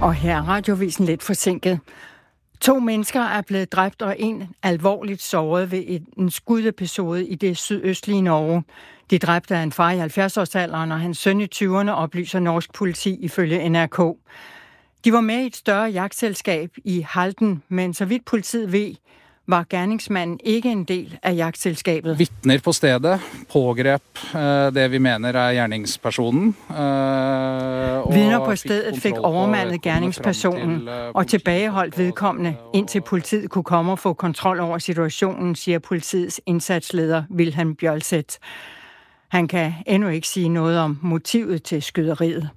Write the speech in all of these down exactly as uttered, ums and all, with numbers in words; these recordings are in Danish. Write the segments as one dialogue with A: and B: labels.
A: Og her er Radiovisen lidt forsinket. To mennesker er blevet dræbt og en alvorligt såret ved en skudepisode i det sydøstlige Norge. De dræbte er en far i halvfjerds-årsalderen og hans søn i tyverne, oplyser norsk politi ifølge N R K. De var med i et større jagtselskab i Halden, men så vidt politiet ved, var gerningsmanden ikke en del af jagtselskabet.
B: Vitner på stedet pågreb det, vi mener er gerningspersonen.
A: Vidner på stedet fik overmandet gerningspersonen og tilbageholdt vedkommende, indtil politiet kunne komme og få kontrol over situationen, siger politiets indsatsleder Wilhelm Bjølseth. Han kan endnu ikke sige noget om motivet til skyderiet.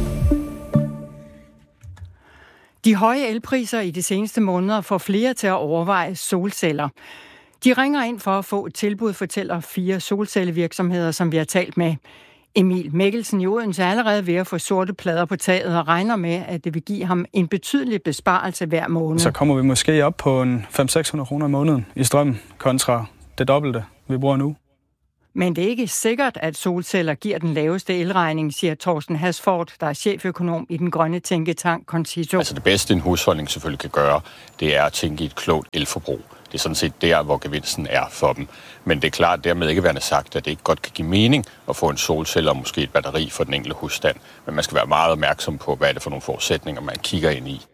A: De høje elpriser i de seneste måneder får flere til at overveje solceller. De ringer ind for at få et tilbud, fortæller fire solcellevirksomheder, som vi har talt med. Emil Mikkelsen i Odense er allerede ved at få sorte plader på taget og regner med, at det vil give ham en betydelig besparelse hver måned.
C: Så kommer vi måske op på en fem til seks hundrede kroner om måneden i strøm kontra det dobbelte, vi bruger nu.
A: Men det er ikke sikkert, at solceller giver den laveste elregning, siger Torsten Hasford, der er cheføkonom i den grønne tænketank Concito.
D: Altså det bedste, en husholdning selvfølgelig kan gøre, det er at tænke i et klogt elforbrug. Det er sådan set der, hvor gevinsten er for dem. Men det er klart, dermed ikke værende sagt, at det ikke godt kan give mening at få en solcelle og måske et batteri for den enkelte husstand. Men man skal være meget opmærksom på, hvad er det for nogle forudsætninger, man kigger ind i.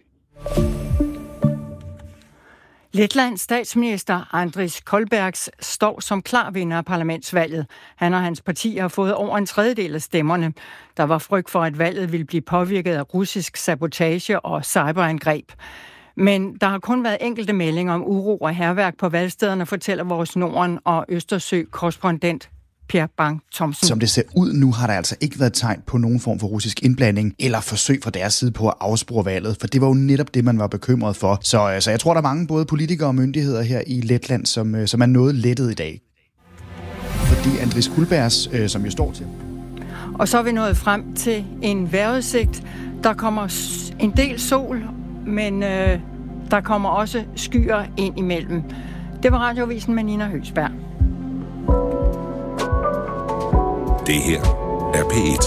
A: Letlands statsminister Andris Kolbergs står som klar vinder af parlamentsvalget. Han og hans parti har fået over en tredjedel af stemmerne. Der var frygt for, at valget ville blive påvirket af russisk sabotage og cyberangreb. Men der har kun været enkelte meldinger om uro og hærværk på valgstederne, fortæller vores Norden- og Østersø-korrespondent Per Bang Thomsen.
E: Som det ser ud nu, har der altså ikke været tegn på nogen form for russisk indblanding eller forsøg fra deres side på at afspore valget, for det var jo netop det, man var bekymret for. Så altså, jeg tror, der er mange både politikere og myndigheder her i Letland, som, som er noget lettet i dag. Fordi Andris Kulbergs, øh, som jo står til.
A: Og så er vi nået frem til en vejrudsigt. Der kommer en del sol, men øh, der kommer også skyer ind imellem. Det var Radiovisen med Nina Høgsberg.
F: Det her er P et.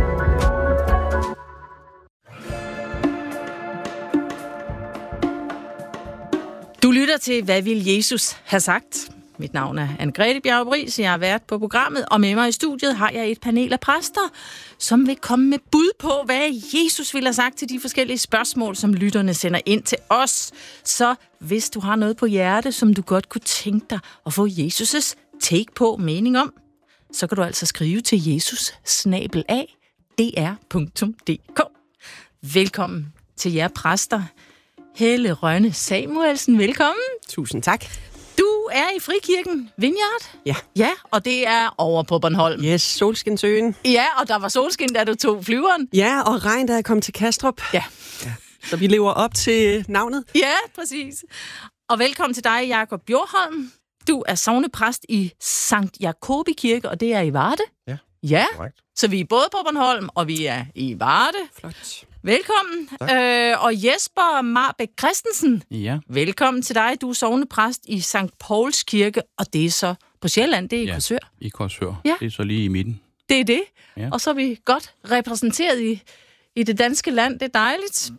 G: Du lytter til, hvad vil Jesus have sagt? Mit navn er Anne-Grethe Bjarup-Riis, jeg har været på programmet, og med mig i studiet har jeg et panel af præster, som vil komme med bud på, hvad Jesus ville have sagt til de forskellige spørgsmål, som lytterne sender ind til os. Så hvis du har noget på hjerte, som du godt kunne tænke dig at få Jesus' take på mening om, så kan du altså skrive til jesus snabel-a d r punktum d k. Velkommen til jer præster. Helle Rønne Samuelsen, velkommen.
H: Tusind tak.
G: Du er i Frikirken Vineyard.
H: Ja.
G: Ja, og det er over på Bornholm.
H: Yes, Solskinsøen.
G: Ja, og der var solskin, da du tog flyveren.
H: Ja, og regn, da jeg kom til Kastrup.
G: Ja.
H: Ja. Så vi lever op til navnet.
G: Ja, præcis. Og velkommen til dig, Jakob Bjørholm. Du er sognepræst i Sankt Jakobi Kirke, og det er i Varde.
I: Ja,
G: ja.
I: Korrekt.
G: Så vi er både på Bornholm, og vi er i Varde.
H: Flot.
G: Velkommen. Øh, og Jesper Marbæk Christensen.
J: Ja.
G: Velkommen til dig. Du er sognepræst i Sankt Pauls Kirke, og det er så på Sjælland, det er i
J: ja,
G: Korsør.
J: i Korsør.
G: Ja.
J: Det er så lige i midten.
G: Det er det.
J: Ja.
G: Og så er vi godt repræsenteret i, i det danske land. Det er dejligt.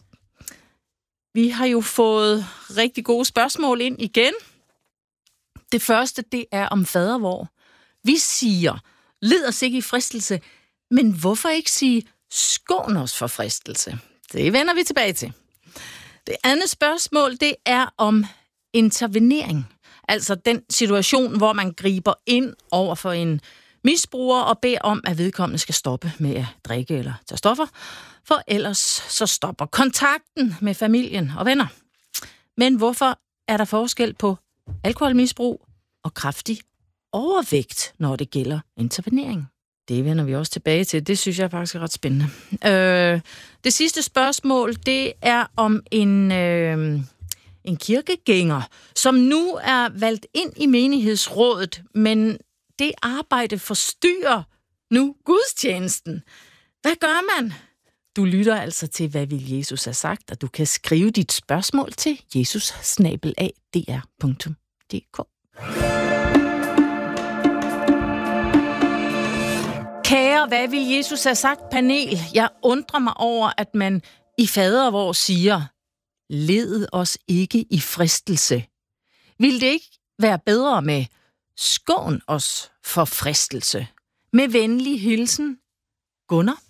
G: Vi har jo fået rigtig gode spørgsmål ind igen. Det første, det er om fadervor. Vi siger, led os ikke i fristelse, men hvorfor ikke sige, skån os for fristelse? Det vender vi tilbage til. Det andet spørgsmål, det er om intervenering. Altså den situation, hvor man griber ind over for en misbruger og beder om, at vedkommende skal stoppe med at drikke eller tage stoffer, for ellers så stopper kontakten med familien og venner. Men hvorfor er der forskel på alkoholmisbrug og kraftig overvægt, når det gælder intervenering? Det vender vi også tilbage til. Det synes jeg faktisk er ret spændende. Øh, det sidste spørgsmål, det er om en, øh, en kirkegænger, som nu er valgt ind i menighedsrådet, men det arbejde forstyrrer nu gudstjenesten. Hvad gør man? Du lytter altså til, hvad vil Jesus have sagt, og du kan skrive dit spørgsmål til jesus snabel-a d r punktum d k. Kære, hvad vil Jesus have sagt, panel? Jeg undrer mig over, at man i fader, hvor siger, led os ikke i fristelse. Vil det ikke være bedre med skån os for fristelse? Med venlig hilsen, Gunnar.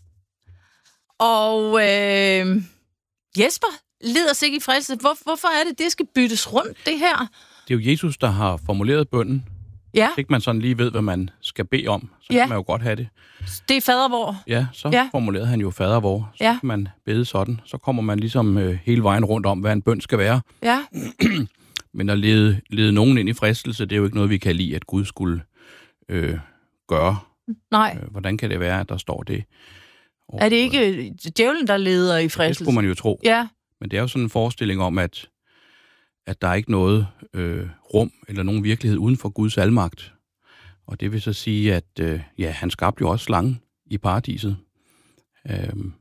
G: Og øh, Jesper, led os ikke i fristelse. Hvor, hvorfor er det, det skal byttes rundt, det her?
I: Det er jo Jesus, der har formuleret bønnen.
G: Ja.
I: Hvis ikke man sådan lige ved, hvad man skal bede om, så
G: ja.
I: kan man jo godt have det.
G: Det er fader vor.
I: Ja, så
G: ja.
I: formulerede han jo fader vor. Så
G: ja.
I: kan man bede sådan. Så kommer man ligesom øh, hele vejen rundt om, hvad en bøn skal være.
G: Ja.
I: Men at lede, lede nogen ind i fristelse, det er jo ikke noget, vi kan lide, at Gud skulle øh, gøre.
G: Nej.
I: Øh, hvordan kan det være, at der står det? Og,
G: er det ikke djævlen, der leder i fristelse?
I: Det skulle man jo tro.
G: Ja.
I: Men det er jo sådan en forestilling om, at, at der er ikke noget øh, rum eller nogen virkelighed uden for Guds almagt. Og det vil så sige, at øh, ja, han skabte jo også slangen i paradiset. Øhm,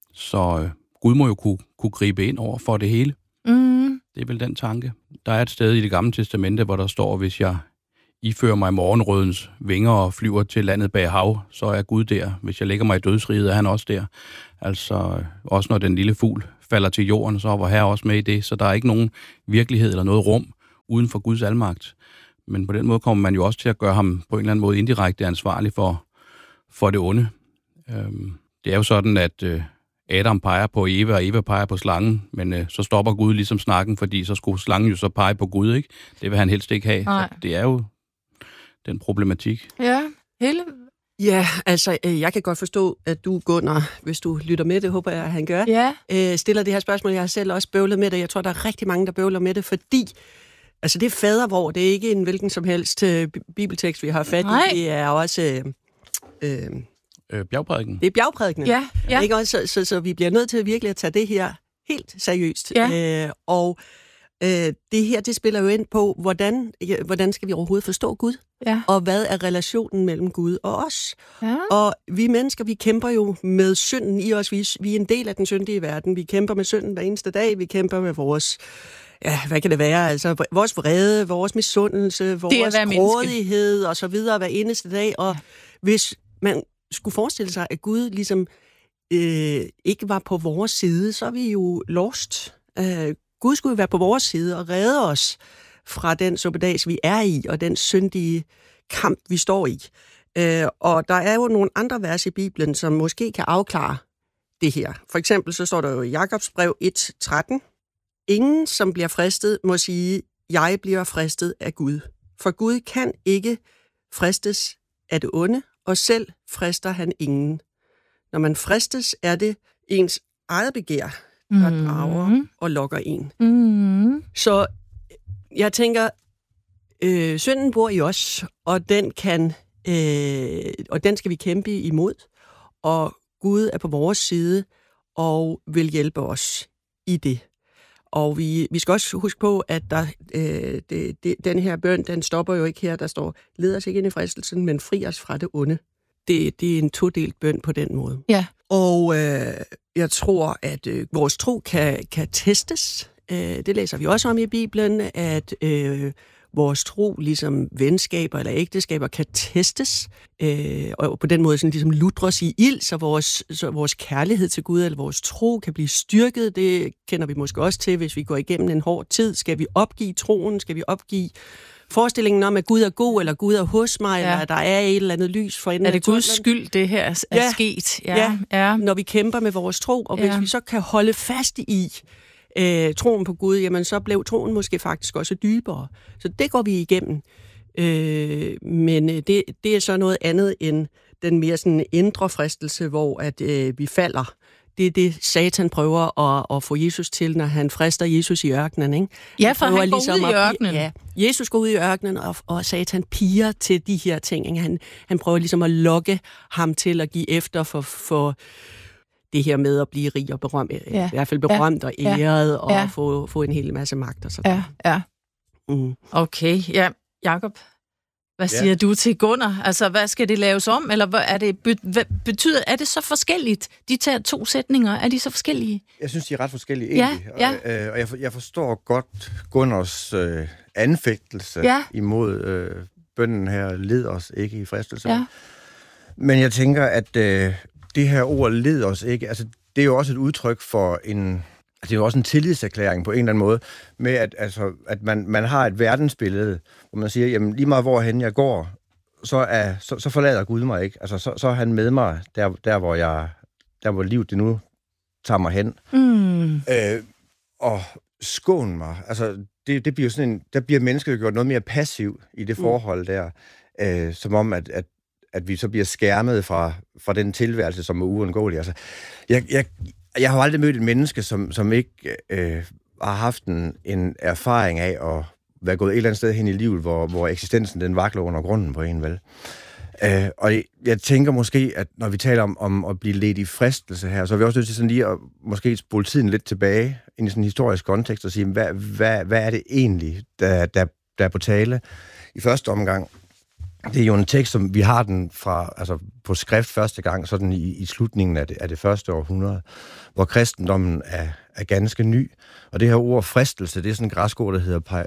I: så øh, Gud må jo kunne, kunne gribe ind over for det hele.
G: Mm.
I: Det er vel den tanke. Der er et sted i Det Gamle Testamente, hvor der står, hvis jeg ifører mig morgenrødens vinger og flyver til landet bag hav, så er Gud der. Hvis jeg lægger mig i dødsriget, er han også der. Altså, også når den lille fugl falder til jorden, så var Herre også med i det. Så der er ikke nogen virkelighed eller noget rum uden for Guds almagt. Men på den måde kommer man jo også til at gøre ham på en eller anden måde indirekte ansvarlig for, for det onde. Øhm, det er jo sådan, at øh, Adam peger på Eva, og Eva peger på slangen, men øh, så stopper Gud ligesom snakken, fordi så skulle slangen jo så pege på Gud, ikke? Det vil han helst ikke have. Så det er jo den problematik.
G: Ja, hele...
H: Ja, altså, jeg kan godt forstå, at du, Gunnar, hvis du lytter med det, håber jeg, at han gør,
G: ja.
H: øh, stiller det her spørgsmål. Jeg har selv også bøvlet med det. Jeg tror, der er rigtig mange, der bøvler med det, fordi altså, det er fader vor. Det er ikke en hvilken som helst øh, bibeltekst, vi har fat i. Det er også... Øh, øh,
I: øh, bjergprædiken.
H: Det er bjergprædiken.
G: Ja, ja.
H: Ikke også? Så, så, så vi bliver nødt til virkelig at tage det her helt seriøst.
G: Ja.
H: Øh, og øh, det her, det spiller jo ind på, hvordan, hvordan skal vi overhovedet forstå Gud?
G: Ja.
H: Og hvad er relationen mellem Gud og os?
G: Ja.
H: Og vi mennesker, vi kæmper jo med synden i os. Vi, vi er en del af den syndige verden. Vi kæmper med synden hver eneste dag. Vi kæmper med vores... Ja, hvad kan det være? Altså, vores vrede, vores misundelse, vores grådighed og så videre hver eneste dag. Og ja. Hvis man skulle forestille sig, at Gud ligesom øh, ikke var på vores side, så er vi jo lost. Øh, Gud skulle være på vores side og redde os fra den suppedas, vi er i, og den syndige kamp, vi står i. Øh, og der er jo nogle andre vers i Bibelen, som måske kan afklare det her. For eksempel så står der jo i Jakobs brev et tretten. Ingen, som bliver fristet, må sige, jeg bliver fristet af Gud. For Gud kan ikke fristes af det onde, og selv frister han ingen. Når man fristes, er det ens eget begær, der mm. drager og lokker en.
G: Mm.
H: Så jeg tænker, øh, synden bor i os, og den kan, øh, og den skal vi kæmpe imod. Og Gud er på vores side og vil hjælpe os i det. Og vi, vi skal også huske på, at der, øh, det, det, den her bøn, den stopper jo ikke her. Der står, led os ikke ind i fristelsen, men fri os fra det onde. Det, det er en todelt bøn på den måde.
G: Ja.
H: Og øh, jeg tror, at øh, vores tro kan, kan testes. Øh, det læser vi også om i Bibelen, at øh, vores tro, ligesom venskaber eller ægteskaber, kan testes. Øh, og på den måde sådan, ligesom lutres i ild, så vores, så vores kærlighed til Gud eller vores tro kan blive styrket. Det kender vi måske også til, hvis vi går igennem en hård tid. Skal vi opgive troen? Skal vi opgive forestillingen om, at Gud er god, eller Gud er hos mig, ja. Eller at der er et eller andet lys for enden af
G: tunnelen? Er det Guds skyld, det her er ja. sket?
H: Ja. Ja. ja, når vi kæmper med vores tro. Og ja. Hvis vi så kan holde fast i øh, troen på Gud, jamen så blev troen måske faktisk også dybere. Så det går vi igennem. Øh, men det, det er så noget andet end den mere sådan indre fristelse, hvor at, øh, vi falder. Det er det, Satan prøver at, at få Jesus til, når han frister Jesus i ørkenen. Ikke?
G: Ja, for han, han går
H: ligesom
G: ud i ørkenen.
H: At, ja, Jesus går ud i ørkenen, og, og Satan piger til de her ting. Ikke? Han, han prøver ligesom at lokke ham til at give efter for, for det her med at blive rig og berømt. Ja. I hvert fald berømt ja. og æret, ja. og ja. få, få en hel masse magt og sådan
G: Ja, ja.
H: Mm.
G: Okay, ja. Jakob, hvad siger ja. du til Gunnar? Altså, hvad skal det laves om? Eller hvad er det, betyder, er det så forskelligt? De tager to sætninger, er de så forskellige?
J: Jeg synes, de er ret forskellige egentlig.
G: Ja,
J: ja. Og, øh, og jeg, jeg forstår godt Gunnars øh, anfægtelse ja. imod øh, bønnen her, led os ikke i fristelse.
G: Ja.
J: Men jeg tænker, at øh, det her ord, led os ikke, altså det er jo også et udtryk for en... Det er jo også en tillidserklæring på en eller anden måde, med at, altså, at man, man har et verdensbillede, hvor man siger, jamen lige meget hvorhen jeg går, så, er, så, så forlader Gud mig ikke. Altså, så, så er han med mig, der, der, hvor jeg, der hvor livet det nu tager mig hen. Mm. Øh, og skån mig. Altså, det, det bliver sådan en, der bliver mennesket gjort noget mere passiv i det forhold der, øh, som om, at, at, at vi så bliver skærmet fra, fra den tilværelse, som er uundgåelig. Altså, jeg, jeg, jeg har aldrig mødt et menneske, som, som ikke øh, har haft en, en erfaring af at være gået et eller andet sted hen i livet, hvor, hvor eksistensen den vakler under grunden på en, vel? Øh, og jeg, jeg tænker måske, at når vi taler om, om at blive ledt i fristelse her, så er vi også nødt til sådan lige at måske spole tiden lidt tilbage ind i sådan en historisk kontekst og sige, hvad, hvad, hvad er det egentlig, der, der, der er på tale i første omgang? Det er jo en tekst, som vi har den fra, altså på skrift første gang, sådan i, i slutningen af det, af det første århundrede, hvor kristendommen er, er ganske ny. Og det her ord fristelse, det er sådan en græsk ord, der hedder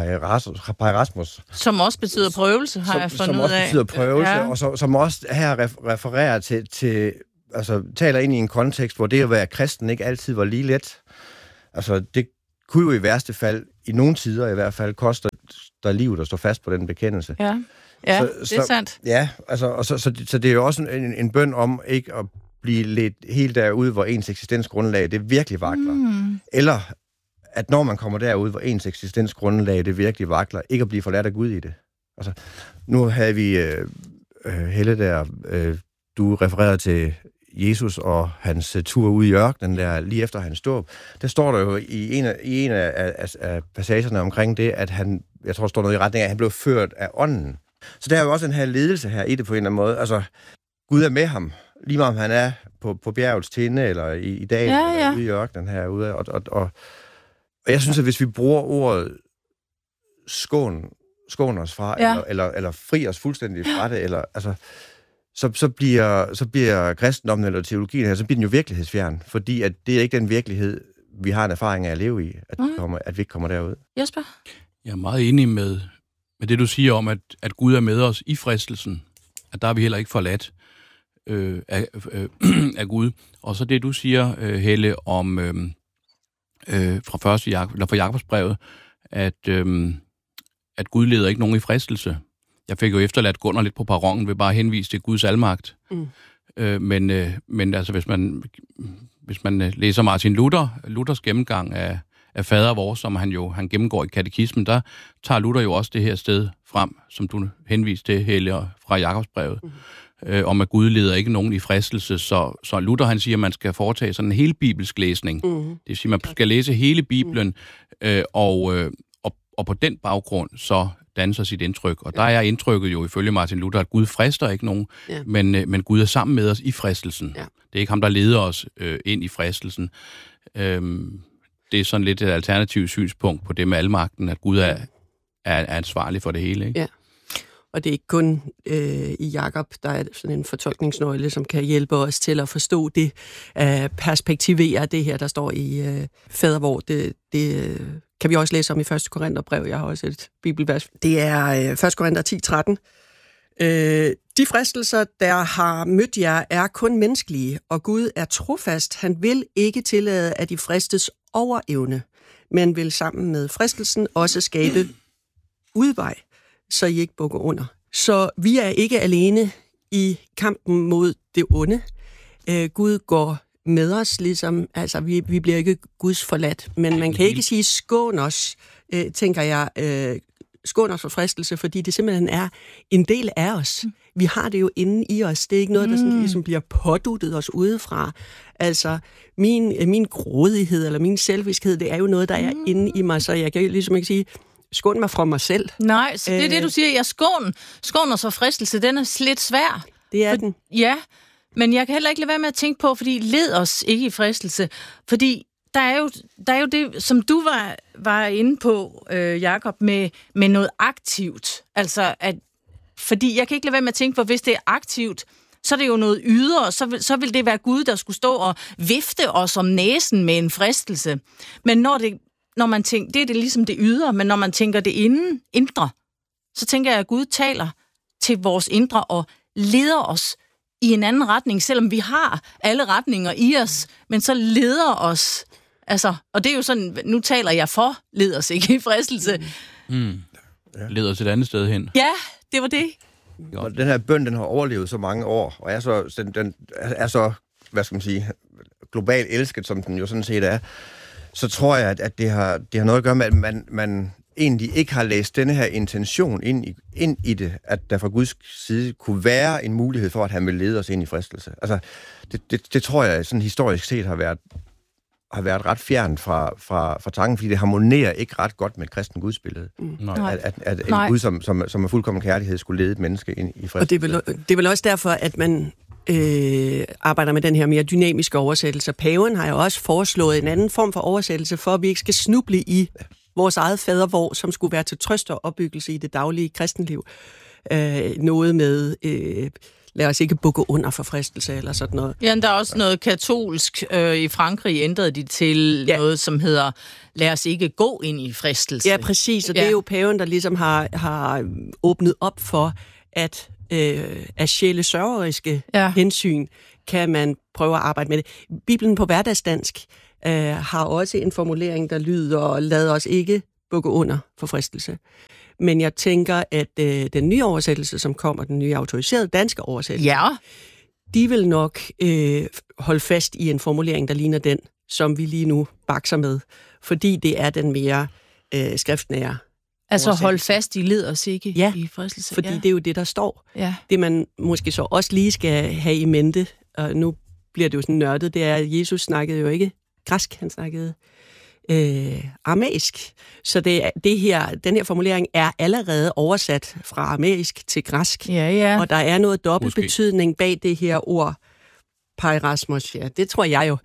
J: pairasmos.
G: Som også betyder prøvelse, har
J: som,
G: jeg fundet
J: som
G: ud af.
J: Som også betyder prøvelse, ja. Og så, som også her refererer til, til, altså taler ind i en kontekst, hvor det at være kristen ikke altid var lige let. Altså det kunne jo i værste fald, i nogle tider i hvert fald, koste der livet at stå fast på den bekendelse.
G: Ja. Ja,
J: så,
G: det er
J: så,
G: sandt.
J: Ja, altså, og så, så, så det er jo også en, en bøn om ikke at blive ledt helt derud, hvor ens eksistensgrundlag det virkelig vakler. Mm. Eller at når man kommer derud, hvor ens eksistensgrundlag det virkelig vakler, ikke at blive forladt af Gud i det. Altså, nu havde vi øh, øh, Helle der, øh, du refererede til Jesus og hans tur ud i ørkenen der lige efter hans dåb. Der står der jo i en af, i en af, af, af passagerne omkring det, at han, jeg tror, der står noget i retning af, at han blev ført af ånden. Så der er jo også den her ledelse her i det på en eller anden måde. Altså, Gud er med ham, lige meget om han er på, på bjergets tinde, eller i, i dag, ja, ja. Eller ude i ørkenen herude. Og, og, og, og jeg synes, at hvis vi bruger ordet skån, skån os fra, ja. eller, eller, eller fri os fuldstændig fra det, eller, altså, så, så, bliver, så bliver kristendommen eller teologien her, så bliver den jo virkelighedsfjern, fordi at det er ikke den virkelighed, vi har en erfaring af at leve i, at, mm. vi, kommer, at vi ikke kommer derud.
G: Jesper?
I: Jeg er meget enig med Men det, du siger om, at, at Gud er med os i fristelsen, at der er vi heller ikke forladt øh, af, øh, af Gud. Og så det, du siger, øh, Helle, om øh, øh, fra første Jak- eller fra Jakobsbrevet, at, øh, at Gud leder ikke nogen i fristelse. Jeg fik jo efterladt Gunnar lidt på perronen ved bare at henvise til Guds almagt. Mm. Øh, men, øh, men altså, hvis man, hvis man læser Martin Luther, Luthers gennemgang af af fader vores, som han jo han gennemgår i katekismen, der tager Luther jo også det her sted frem, som du henviste til, Helle, fra Jakobsbrevet, mm. øh, om at Gud leder ikke nogen i fristelse. Så, så Luther, han siger, at man skal foretage sådan en hel bibelsk læsning. Mm. Det vil sige, at man skal læse hele Bibelen, øh, og, øh, og, og på den baggrund så danser sit indtryk. Og der er indtrykket jo ifølge Martin Luther, at Gud frister ikke nogen, ja. men, øh, men Gud er sammen med os i fristelsen. Ja. Det er ikke ham, der leder os øh, ind i fristelsen. Øhm, Det er sådan lidt et alternativt synspunkt på det med almagten, at Gud er, er, er ansvarlig for det hele, ikke?
H: Ja, og det er ikke kun øh, i Jakob, der er sådan en fortolkningsnøgle, som kan hjælpe os til at forstå det, øh, perspektivere det her, der står i øh, fader vor. Det, det øh, kan vi også læse om i første Korintherbrev. Jeg har også et bibelvers. Det er øh, første Korinther ti tretten. Øh, de fristelser, der har mødt jer, er kun menneskelige, og Gud er trofast. Han vil ikke tillade, at de fristes over evne, men vil sammen med fristelsen også skabe udvej, så I ikke bukker under. Så vi er ikke alene i kampen mod det onde. Øh, Gud går med os, ligesom, altså vi, vi bliver ikke Guds forladt, men man kan ikke sige skån os, øh, tænker jeg, øh, skån os for fristelse, fordi det simpelthen er en del af os. Vi har det jo inde i os. Det er ikke noget, der sådan, ligesom bliver påduttet os udefra. Altså, min, min grådighed eller min selviskhed, det er jo noget, der er mm. inde i mig, så jeg kan ligesom ikke sige, skån mig fra mig selv.
G: Nej, så det er det, du siger. Jeg skån, skån os for fristelse, den er lidt svær.
H: Det er
G: for,
H: den.
G: Ja, men jeg kan heller ikke lade være med at tænke på, fordi led os ikke i fristelse, fordi der er jo, der er jo det, som du var, var inde på, øh, Jakob, med, med noget aktivt. Altså, at, fordi jeg kan ikke lade være med at tænke på, hvis det er aktivt, så er det jo noget ydre, så vil, så vil det være Gud, der skulle stå og vifte os om næsen med en fristelse. Men når, det, når man tænker, det er det ligesom det ydre, men når man tænker det inden, indre, så tænker jeg, at Gud taler til vores indre og leder os i en anden retning, selvom vi har alle retninger i os, men så leder os, altså, og det er jo sådan, nu taler jeg for, leder os ikke i fristelse.
I: Mm. Ja. Leder os et andet sted hen.
G: Ja, det var det.
J: Og den her bøn, den har overlevet så mange år, og er så, den, den er så, hvad skal man sige, globalt elsket, som den jo sådan set er, så tror jeg, at, at det, har, det har noget at gøre med, at man, man egentlig ikke har læst denne her intention ind i, ind i det, at der fra Guds side kunne være en mulighed for, at han vil lede os ind i fristelse. Altså, det, det, det tror jeg sådan historisk set har været, har været ret fjernt fra, fra, fra tanken, fordi det harmonerer ikke ret godt med et kristen gudsbillede. Mm. At, at, at en Nej. Gud, som, som, som er fuldkommen kærlighed, skulle lede et menneske ind i fristelse.
H: Og det er vel, det er vel også derfor, at man øh, arbejder med den her mere dynamiske oversættelse. Paven har jo også foreslået en anden form for oversættelse, for at vi ikke skal snuble i vores eget fadervor, som skulle være til trøst og opbyggelse i det daglige kristenliv. Øh, noget med, øh, lad os ikke bukke under for fristelse eller sådan noget.
G: Ja, der er også noget katolsk. Øh, I Frankrig ændrede de til ja. noget, som hedder, lad os ikke gå ind i fristelse.
H: Ja, præcis, og ja. det er jo paven, der ligesom har, har åbnet op for, at øh, af sjælesørgeriske ja. hensyn kan man prøve at arbejde med det. Bibelen på hverdagsdansk Uh, har også en formulering, der lyder, lad os ikke bukke under for fristelse. Men jeg tænker, at uh, den nye oversættelse, som kommer, den nye autoriserede danske oversættelse,
G: ja. de
H: vil nok uh, holde fast i en formulering, der ligner den, som vi lige nu bakser med, fordi det er den mere uh, skriftnære.
G: Altså hold fast i led os ikke
H: ja,
G: i fristelse.
H: fordi
G: ja.
H: det er jo det, der står.
G: Ja.
H: Det man måske så også lige skal have i mente, og nu bliver det jo sådan nørdet, det er, at Jesus snakkede jo ikke græsk, han snakkede øh, aramæisk. Så det, det her, den her formulering er allerede oversat fra aramæisk til græsk.
G: Ja, ja.
H: Og der er noget dobbelt betydning bag det her ord, pairasmos. Ja, det tror jeg jo.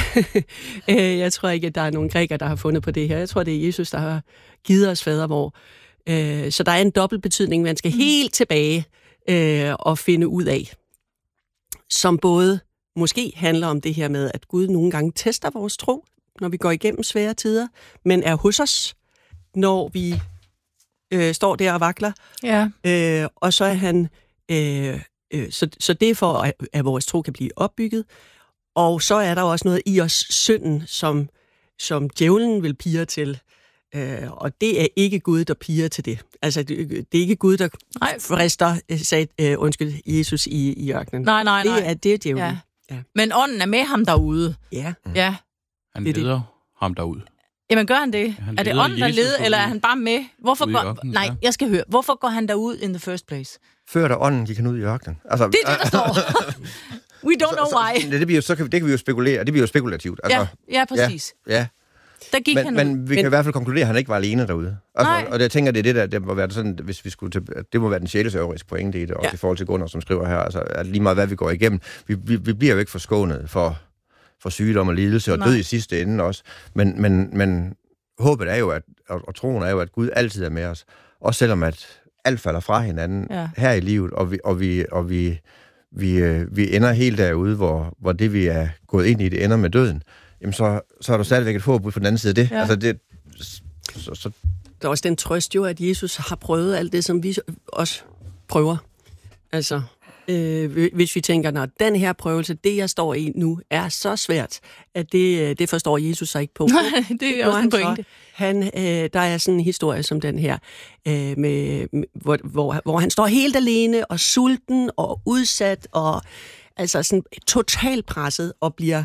H: Jeg tror ikke, at der er nogen grækere, der har fundet på det her. Jeg tror, det er Jesus, der har givet os fadervor. Så der er en dobbelt betydning, man skal helt tilbage og finde ud af. Som både måske handler om det her med, at Gud nogle gange tester vores tro, når vi går igennem svære tider, men er hos os, når vi øh, står der og vakler.
G: Ja.
H: Øh, og så er han, øh, øh, så, så det er for, at, at vores tro kan blive opbygget. Og så er der også noget i os, synden, som, som djævlen vil pire til. Øh, og det er ikke Gud, der piger til det. Altså, det, det er ikke Gud, der nej. frister, sagde, øh, undskyld, Jesus i, i ørkenen.
G: Nej, nej, nej.
H: Det er, det er djævlen.
G: Ja. Ja. Men ånden er med ham derude.
H: Ja.
G: ja.
I: Han leder det. ham derud.
G: Jamen gør han det? Han er det ånden, der leder, eller er han bare med? Hvorfor går... ørkenen, nej, jeg skal høre. Hvorfor går han derud in the first place?
J: Før der ånden gik han ud i ørkenen. Altså,
G: det er det, der står. We don't know why.
J: Så, så, det, bliver, så kan, det kan vi jo spekulere. Det bliver jo spekulativt. Altså,
G: ja, ja, præcis.
J: Ja, ja.
G: Der gik
J: men,
G: han
J: men
G: ud.
J: vi kan men... i hvert fald konkludere, at han ikke var alene derude. Altså, og jeg tænker, det er det der, det må være sådan, hvis vi skulle til, det må være den sjælesørgeriske pointe i det, også ja. i forhold til Gunnar, som skriver her, altså, at lige meget hvad vi går igennem, vi, vi, vi bliver jo ikke forskånet for, for sygdom og lidelse og Nej. død i sidste ende også. Men, men, men håbet er jo, at, og, og troen er jo, at Gud altid er med os. Også selvom at alt falder fra hinanden ja. her i livet, og vi, og vi, og vi, vi, øh, vi ender helt derude, hvor, hvor det vi er gået ind i, det ender med døden. Jamen så, så er der stadigvæk et håb ud på den anden side af det. Ja. Altså det så, så...
H: Der er også den trøst jo, at Jesus har prøvet alt det, som vi også prøver. Altså, øh, hvis vi tænker, når den her prøvelse, det jeg står i nu, er så svært, at det, det forstår Jesus sig ikke på.
G: Nej, det er også en pointe.
H: Han, øh, der er sådan en historie som den her, øh, med, hvor, hvor, hvor han står helt alene og sulten og udsat og altså sådan totalt presset og bliver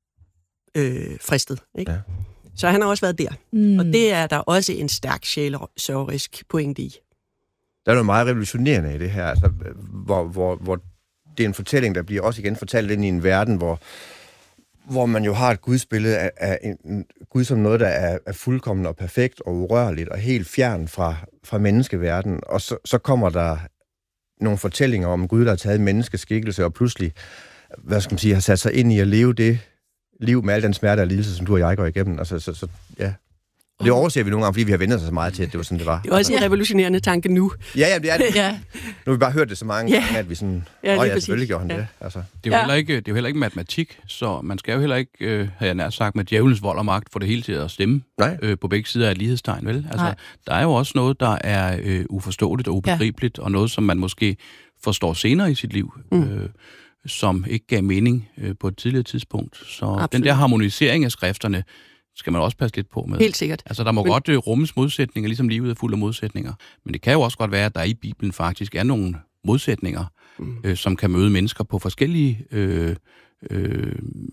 H: Øh, fristet. Ikke? Ja. Så han har også været der. Mm. Og det er der også en stærk sjælesørgerisk pointe i.
J: Der er noget meget revolutionerende i det her, altså, hvor, hvor, hvor det er en fortælling, der bliver også igen fortalt ind i en verden, hvor, hvor man jo har et gudsbillede af, af en, en Gud som noget, der er, er fuldkommen og perfekt og urørligt og helt fjern fra, fra menneskeverdenen. Og så, så kommer der nogle fortællinger om Gud, der har taget menneskeskikkelse og pludselig, hvad skal man sige, har sat sig ind i at leve det liv med al den smerte og lidelse, som du og jeg går igennem. Altså, så, så, ja. Og det overser vi nogle gange, fordi vi har vendt os så meget til, at det var sådan, det var.
H: Det er også en revolutionerende tanke nu.
J: Ja, ja, det er det. Ja. Nu har vi bare hørt det så mange ja. gange, at vi sådan...
H: Ja,
J: åh ja, selvfølgelig gjorde han ja. det. Altså.
I: Det er jo, ja. heller ikke, det er jo heller ikke matematik, så man skal jo heller ikke, øh, havde jeg nær sagt, med djævelens vold og magt, få det hele til at stemme øh, på begge sider af lighedstegn, vel? Altså, Nej. der er jo også noget, der er øh, uforståeligt og ubegribeligt, ja. og noget, som man måske forstår senere i sit liv. Mm. Øh, som ikke gav mening øh, på et tidligere tidspunkt. Så
H: Absolut.
I: Den der harmonisering af skrifterne skal man også passe lidt på med.
H: Helt sikkert.
I: Altså, der må men... godt øh, rummes modsætninger, ligesom livet er fuld af modsætninger. Men det kan jo også godt være, at der i Bibelen faktisk er nogle modsætninger, mm. øh, som kan møde mennesker på forskellige øh, øh,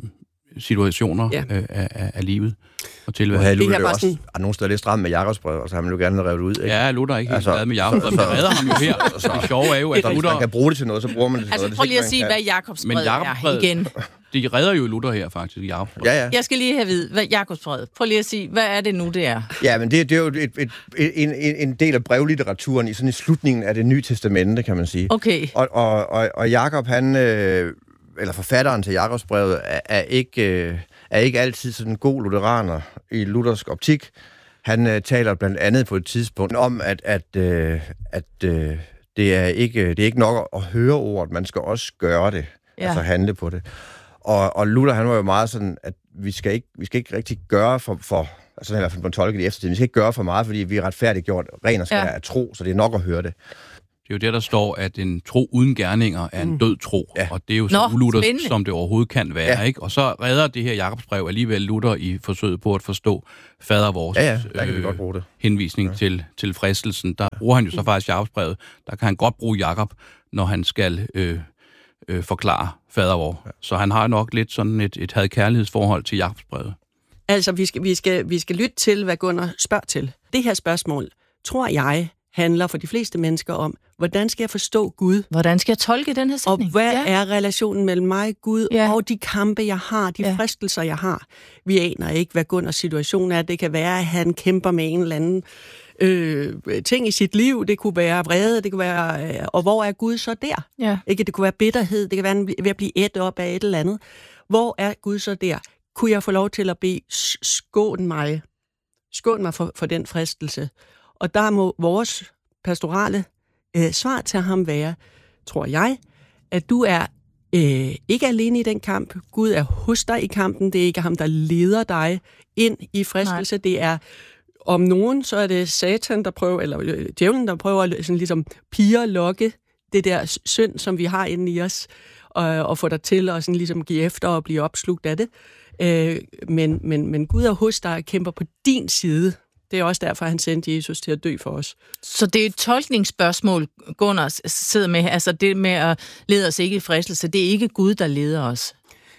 I: situationer ja. øh, af, af, af livet og tilværelsen.
J: Det er også sådan... er nogle steder lidt stramt med Jakobsbrevet, og så har man jo gerne revet ud. Ikke?
I: Ja, Luther er ikke helt altså, glad med Jakobsbrevet, men redder ham jo her. Det sjove er jo, at Luther...
J: man kan bruge det til noget, så bruger man det til
G: altså,
J: noget.
G: Prøv lige at sige, hvad Jakobsbrevet er igen.
I: De redder jo Luther her faktisk i Jakobsbrevet.
J: Ja, ja.
G: Jeg skal lige have at vide, hvad Jakobsbrevet. Prøv lige at sige, hvad er det nu, det er?
J: Ja, men det, det er jo et, et, et, en, en del af brevlitteraturen i sådan i slutningen af det nye testamente, kan man sige.
G: Okay.
J: Og, og, og, og Jakob, han, øh, eller forfatteren til Jakobsbrevet, er, er, ikke, øh, er ikke altid sådan en god lutheraner i luthersk optik. Han øh, taler blandt andet på et tidspunkt om, at, at, øh, at øh, det, er ikke, det er ikke nok at høre ordet, man skal også gøre det, ja. Altså handle på det. Og, og Luther, han var jo meget sådan, at vi skal ikke, vi skal ikke rigtig gøre for, for altså i hvert fald på en tolke i eftertiden, vi skal ikke gøre for meget, fordi vi er retfærdiggjort ren og skær ja. Af tro, så det er nok at høre det.
I: Det er jo der, der står, at en tro uden gerninger er en mm. død tro, ja. Og det er jo så uluthersk, som det overhovedet kan være, ja. Ikke? Og så redder det her Jakobsbrev alligevel Luther i forsøget på at forstå fader vores
J: ja, ja. Øh, godt bruge det.
I: henvisning ja. til, til fristelsen. Der bruger han jo så faktisk Jakobsbrevet. Der kan han godt bruge Jakob, når han skal øh, øh, forklare fader vor. Ja. Så han har nok lidt sådan et, et had-kærlighedsforhold til Jakobsbrevet.
H: Altså, vi skal, vi, skal, vi skal lytte til, hvad Gunnar spørger til. Det her spørgsmål, tror jeg, handler for de fleste mennesker om, hvordan skal jeg forstå Gud?
G: Hvordan skal jeg tolke den her sætning?
H: Og hvad
G: ja.
H: er relationen mellem mig, Gud, ja. Og de kampe, jeg har, de ja. Fristelser, jeg har? Vi aner ikke, hvad Gunnars situation er. Det kan være, at han kæmper med en eller anden øh, ting i sit liv. Det kunne være vrede, det kunne være... Øh, og hvor er Gud så der?
G: Ja.
H: Ikke? Det kunne være bitterhed, det kan være ved at blive ædt op af et eller andet. Hvor er Gud så der? Kunne jeg få lov til at bede, skån mig, skån mig for, for den fristelse? Og der må vores pastorale øh, svar til ham være, tror jeg, at du er øh, ikke alene i den kamp. Gud er hos dig i kampen. Det er ikke ham, der leder dig ind i fristelse. Nej. Det er om nogen, så er det Satan, der prøver, eller øh, djævlen, der prøver at sådan ligesom piger lokke det der synd, som vi har inde i os, og, og få dig til at sådan ligesom give efter og blive opslugt af det. Øh, men, men, men Gud er hos dig og kæmper på din side. Det er også derfor, han sendte Jesus til at dø for os.
G: Så det er et tolkningsspørgsmål, Gunnar sidder med. Altså det med at lede os ikke i fristelse, det er ikke Gud, der leder os.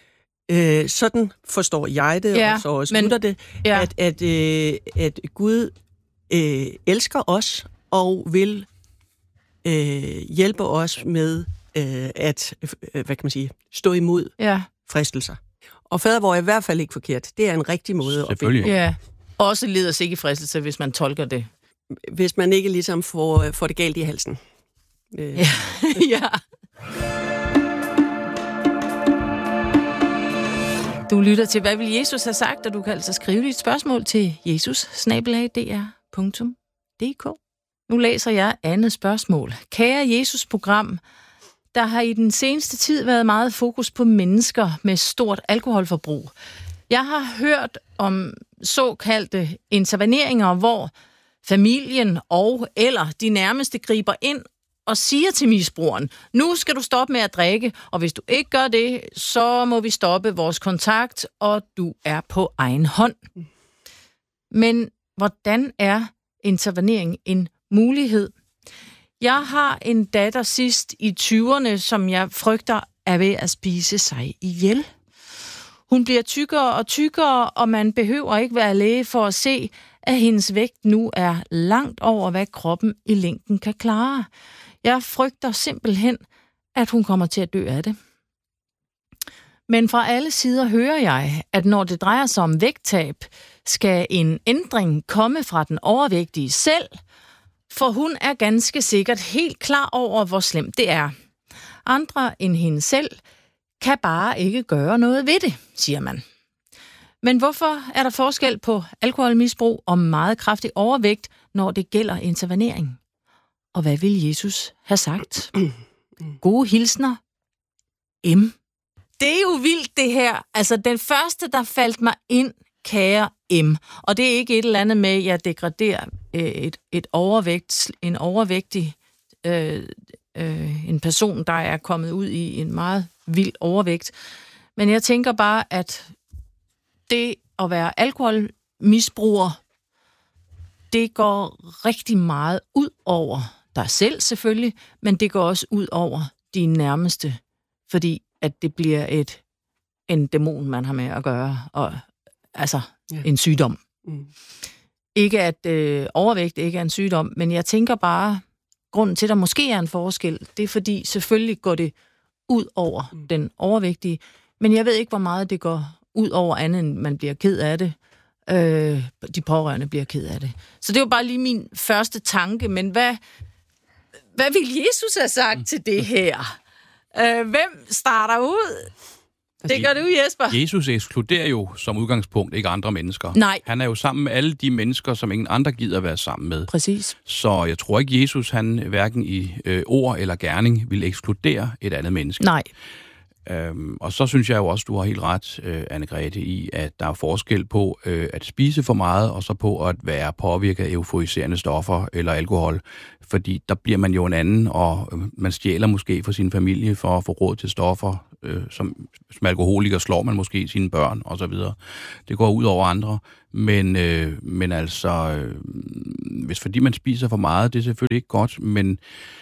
H: Øh, sådan forstår jeg det, ja, og så også men, det, ja. at, at, øh, at Gud øh, elsker os og vil øh, hjælpe os med øh, at øh, hvad kan man sige, stå imod ja. Fristelser. Og fader vor er i hvert fald ikke forkert. Det er en rigtig måde at bede på.
G: Ja. Også leder sig ikke i fristelse, hvis man tolker det.
H: Hvis man ikke ligesom får, får det galt i halsen. Øh.
G: Ja. ja. Du lytter til, hvad vil Jesus have sagt, og du kan altså skrive dit spørgsmål til jesus snabel-a d r punktum d k. Nu læser jeg andet spørgsmål. Kære Jesus-program, der har i den seneste tid været meget fokus på mennesker med stort alkoholforbrug. Jeg har hørt om såkaldte interveneringer, hvor familien og eller de nærmeste griber ind og siger til misbrugeren, nu skal du stoppe med at drikke, og hvis du ikke gør det, så må vi stoppe vores kontakt, og du er på egen hånd. Men hvordan er intervenering en mulighed? Jeg har en datter sidst i tyverne, som jeg frygter er ved at spise sig ihjel. Hun bliver tykkere og tykkere, og man behøver ikke være læge for at se, at hendes vægt nu er langt over, hvad kroppen i længden kan klare. Jeg frygter simpelthen, at hun kommer til at dø af det. Men fra alle sider hører jeg, at når det drejer sig om vægttab, skal en ændring komme fra den overvægtige selv, for hun er ganske sikkert helt klar over, hvor slemt det er. Andre end hende selv kan bare ikke gøre noget ved det, siger man. Men hvorfor er der forskel på alkoholmisbrug og meget kraftig overvægt, når det gælder intervenering? Og hvad vil Jesus have sagt? Gode hilsner. M. Det er jo vildt, det her. Altså, den første, der faldt mig ind, kære M. Og det er ikke et eller andet med, at jeg degraderer et, et overvægt, en overvægtig øh, øh, en person, der er kommet ud i en meget vild overvægt. Men jeg tænker bare, at det at være alkoholmisbruger, det går rigtig meget ud over dig selv selvfølgelig, men det går også ud over dine nærmeste, fordi at det bliver et en dæmon, man har med at gøre, og altså ja. en sygdom. Mm. Ikke at øh, overvægt ikke er en sygdom, men jeg tænker bare, grunden til, at der måske er en forskel, det er fordi, selvfølgelig går det ud over mm. den overvægtige, men jeg ved ikke, hvor meget det går ud over andet, end man bliver ked af det. Øh, de pårørende bliver ked af det. Så det var bare lige min første tanke, men hvad, hvad vil Jesus have sagt til det her? Øh, hvem starter ud? Det gør du, Jesper.
I: Jesus ekskluderer jo som udgangspunkt ikke andre mennesker.
G: Nej.
I: Han er jo sammen med alle de mennesker, som ingen andre gider være sammen med.
G: Præcis.
I: Så jeg tror ikke, Jesus, han hverken i øh, ord eller gerning vil ekskludere et andet menneske.
G: Nej.
I: Øhm, og så synes jeg jo også, du har helt ret, øh, Anne-Grethe, i, at der er forskel på øh, at spise for meget, og så på at være påvirket af euforiserende stoffer eller alkohol. Fordi der bliver man jo en anden, og øh, man stjæler måske fra sin familie for at få råd til stoffer. Øh, som, som alkoholiker slår man måske sine børn, og så videre. Det går ud over andre. Men, øh, men altså, øh, hvis fordi man spiser for meget, det er selvfølgelig ikke godt, men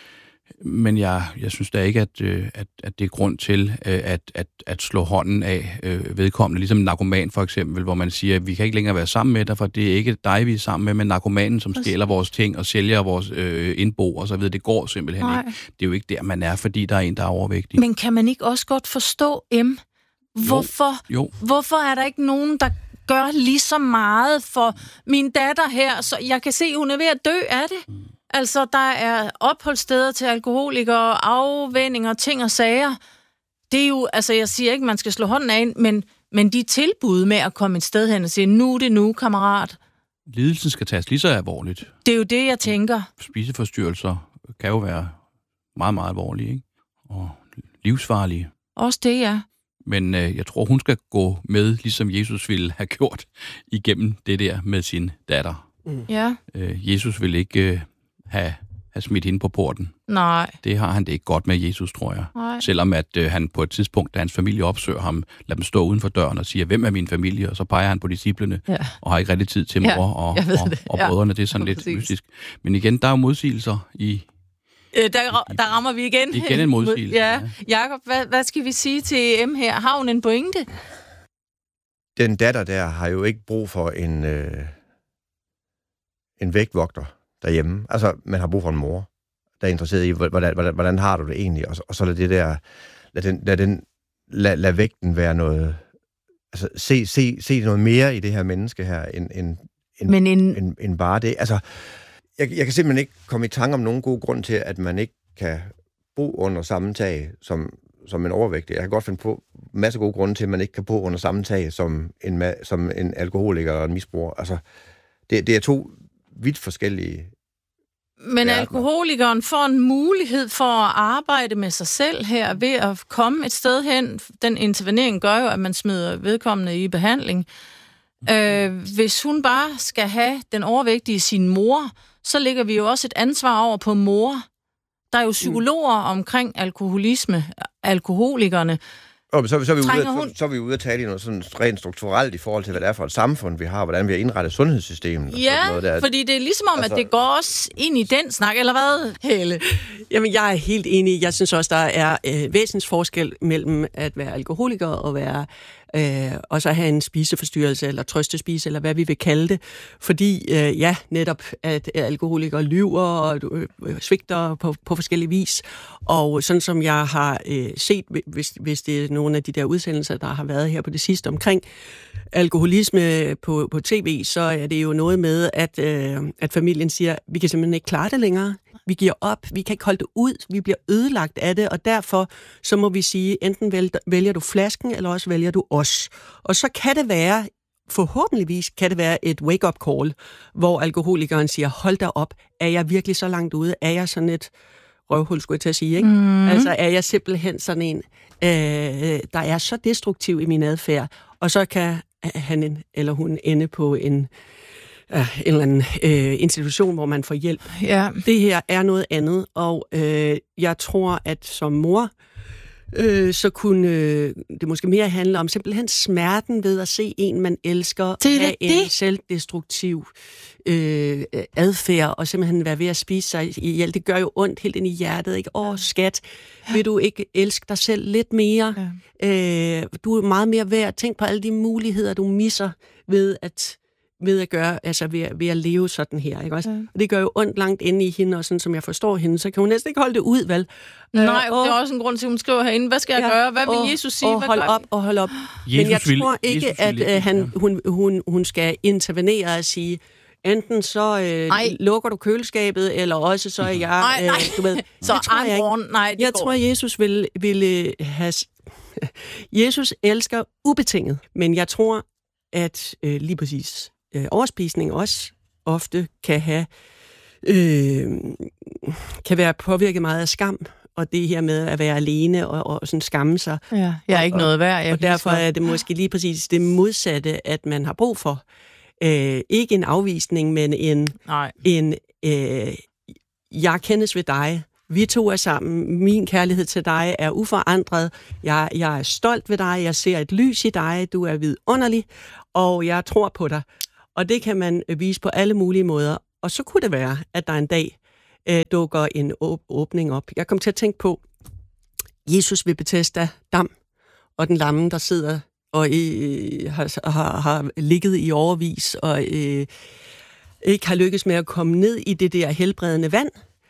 I: Men jeg, jeg synes da ikke, at, at, at det er grund til at, at, at slå hånden af øh, vedkommende. Ligesom en narkoman for eksempel, hvor man siger, at vi kan ikke længere være sammen med dig, for det er ikke dig, vi er sammen med, men narkomanen, som stjæler vores ting og sælger vores øh, indbo og så videre. Det går simpelthen Nej. ikke. Det er jo ikke der, man er, fordi der er en, der er overvægtig.
G: Men kan man ikke også godt forstå, M? Hvorfor,
I: jo. Jo.
G: hvorfor er der ikke nogen, der gør lige så meget for min datter her? Så jeg kan se, hun er ved at dø af det. Mm. Altså, der er opholdssteder til alkoholikere, afvændinger, ting og sager. Det er jo, altså jeg siger ikke, man skal slå hånden af, men, men de tilbud med at komme et sted hen og sige, nu er det nu, kammerat.
I: Lidelsen skal tages lige så alvorligt.
G: Det er jo det, jeg tænker.
I: Spiseforstyrrelser kan jo være meget, meget alvorlige, ikke? Og livsfarlige.
G: Også det, ja.
I: Men øh, jeg tror, hun skal gå med, ligesom Jesus ville have gjort, igennem det der med sin datter.
G: Mm. Ja.
I: Øh, Jesus vil ikke øh, have, have smidt hende på porten.
G: Nej.
I: Det har han det ikke godt med Jesus, tror jeg.
G: Nej.
I: Selvom at øh, han på et tidspunkt, da hans familie opsøger ham, lader dem stå uden for døren og siger, hvem er min familie? Og så peger han på disciplene, ja. og har ikke rigtig tid til mor ja, og, og, og brødrene. Det er sådan lidt mystisk. Men igen, der er jo modsigelser i...
G: Øh, der, der rammer vi igen.
I: Igen en modsigelse.
G: Ja. Jakob, hvad, hvad skal vi sige til M her? Har hun en pointe?
J: Den datter der har jo ikke brug for en, øh, en vægtvogter derhjemme. Altså, man har brug for en mor, der er interesseret i, hvordan, hvordan, hvordan har du det egentlig? Og, og så lad det der, lad, den, lad, den, lad, lad vægten være noget, altså se, se, se noget mere i det her menneske her, end, end, end,
G: Men en...
J: end, end bare det. Altså, jeg, jeg kan simpelthen ikke komme i tanke om nogen god grund til, at man ikke kan bo under samme tag som, som en overvægtig. Jeg kan godt finde på masser af gode grunde til, at man ikke kan bo under samme tag som en, som en alkoholiker og en misbruger. Altså, det, det er to vidt forskellige
G: Men
J: verdener.
G: Alkoholikeren får en mulighed for at arbejde med sig selv her ved at komme et sted hen. Den intervenering gør jo, at man smider vedkommende i behandling. Øh, hvis hun bare skal have den overvægtige sin mor, så lægger vi jo også et ansvar over på mor. Der er jo psykologer omkring alkoholisme, alkoholikerne.
J: Og så, så, er vi ude,
G: hun...
J: så, så er vi ude at tale i noget sådan rent strukturelt i forhold til, hvad det er for et samfund, vi har, hvordan vi har indrettet sundhedssystemet.
G: Ja,
J: og sådan noget der.
G: Fordi det er ligesom om, altså... at det går også ind i den snak, eller hvad, Helle?
H: Jamen, jeg er helt enig. Jeg synes også, der er øh, væsensforskel mellem at være alkoholiker og være øh, og så have en spiseforstyrrelse, eller trøstespise, eller hvad vi vil kalde det. Fordi, øh, ja, netop, at alkoholikere lyver og øh, svigter på, på forskellige vis. Og sådan som jeg har øh, set, hvis, hvis det er nogle af de der udsendelser, der har været her på det sidste omkring alkoholisme på, på tv, så er det jo noget med, at, øh, at familien siger, vi kan simpelthen ikke klare det længere. Vi giver op, vi kan ikke holde det ud, vi bliver ødelagt af det, og derfor så må vi sige, enten vælger du flasken, eller også vælger du os. Og så kan det være, forhåbentligvis kan det være et wake-up call, hvor alkoholikeren siger, hold da op, er jeg virkelig så langt ude? Er jeg sådan et røvhul, skulle jeg til at sige, ikke? Mm. Altså er jeg simpelthen sådan en, øh, der er så destruktiv i min adfærd, og så kan han eller hun ende på en øh, en eller anden øh, institution, hvor man får hjælp.
G: Ja.
H: Det her er noget andet, og øh, jeg tror, at som mor, øh, så kunne øh, det måske mere handle om simpelthen smerten ved at se en, man elsker,
G: det
H: have
G: det.
H: en selvdestruktiv øh, adfærd, og simpelthen være ved at spise sig ihjel. Det gør jo ondt helt ind i hjertet, ikke? Åh, skat, vil du ikke elske dig selv lidt mere? Ja. Øh, du er meget mere værd. Tænk på alle de muligheder, du misser ved at ved at gøre, altså ved, ved at leve sådan her, ikke også? Ja. Og det gør jo ondt langt inde i hende, og sådan som jeg forstår hende, så kan hun næsten ikke holde det ud, vel?
G: Nej,
H: øh,
G: det er også en grund til, at hun skriver herinde, hvad skal jeg
H: ja,
G: gøre? Hvad vil
H: og,
G: Jesus sige?
H: Og hold op, og hold op.
I: Jesus
H: Men jeg
I: vil,
H: tror ikke,
I: Jesus
H: at
I: vil,
H: øh, han, hun, hun, hun skal intervenere og sige, enten så øh, lukker du køleskabet, eller også så er jeg...
G: Nej, nej.
H: Øh, du ved,
G: så
H: I'm
G: jeg born. Nej, det
H: jeg
G: går.
H: tror, Jesus vil, vil øh, have... Jesus elsker ubetinget, men jeg tror, at øh, lige præcis øh, overspisning også ofte kan have øh, kan være påvirket meget af skam, og det her med at være alene og, og sådan skamme sig.
G: Ja, jeg er ikke
H: og,
G: noget værd. Jeg
H: og derfor er det måske lige præcis det modsatte, at man har brug for. Øh, ikke en afvisning, men en,
G: Nej.
H: en øh, jeg kendes ved dig. Vi to er sammen. Min kærlighed til dig er uforandret. Jeg, jeg er stolt ved dig. Jeg ser et lys i dig. Du er vidunderlig, og jeg tror på dig. Og det kan man vise på alle mulige måder. Og så kunne det være, at der en dag øh, dukker en åb- åbning op. Jeg kom til at tænke på Jesus ved Bethesda Dam, og den lamme, der sidder og øh, har, har, har ligget i overvis, og øh, ikke har lykkes med at komme ned i det der helbredende vand.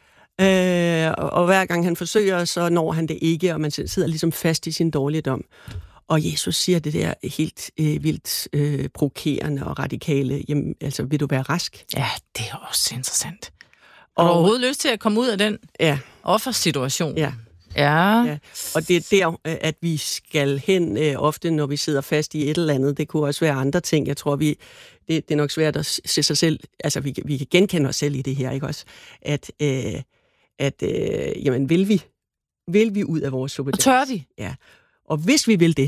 H: Øh, og, og hver gang han forsøger, så når han det ikke, og man sidder ligesom fast i sin dårligdom. Og Jesus siger det der helt øh, vildt øh, provokerende og radikale, jamen, altså, vil du være rask?
G: Ja, det er også interessant. Og, og overhovedet lyst til at komme ud af den
H: ja.
G: offersituation.
H: Ja.
G: Ja.
H: ja. Og det er der, at vi skal hen øh, ofte, når vi sidder fast i et eller andet. Det kunne også være andre ting. Jeg tror, vi det, det er nok svært at se sig selv, altså vi, vi kan genkende os selv i det her, ikke også? At, øh, at øh, jamen, vil vi, vil vi ud af vores suppe?
G: Og tør vi?
H: Ja. Og hvis vi vil det,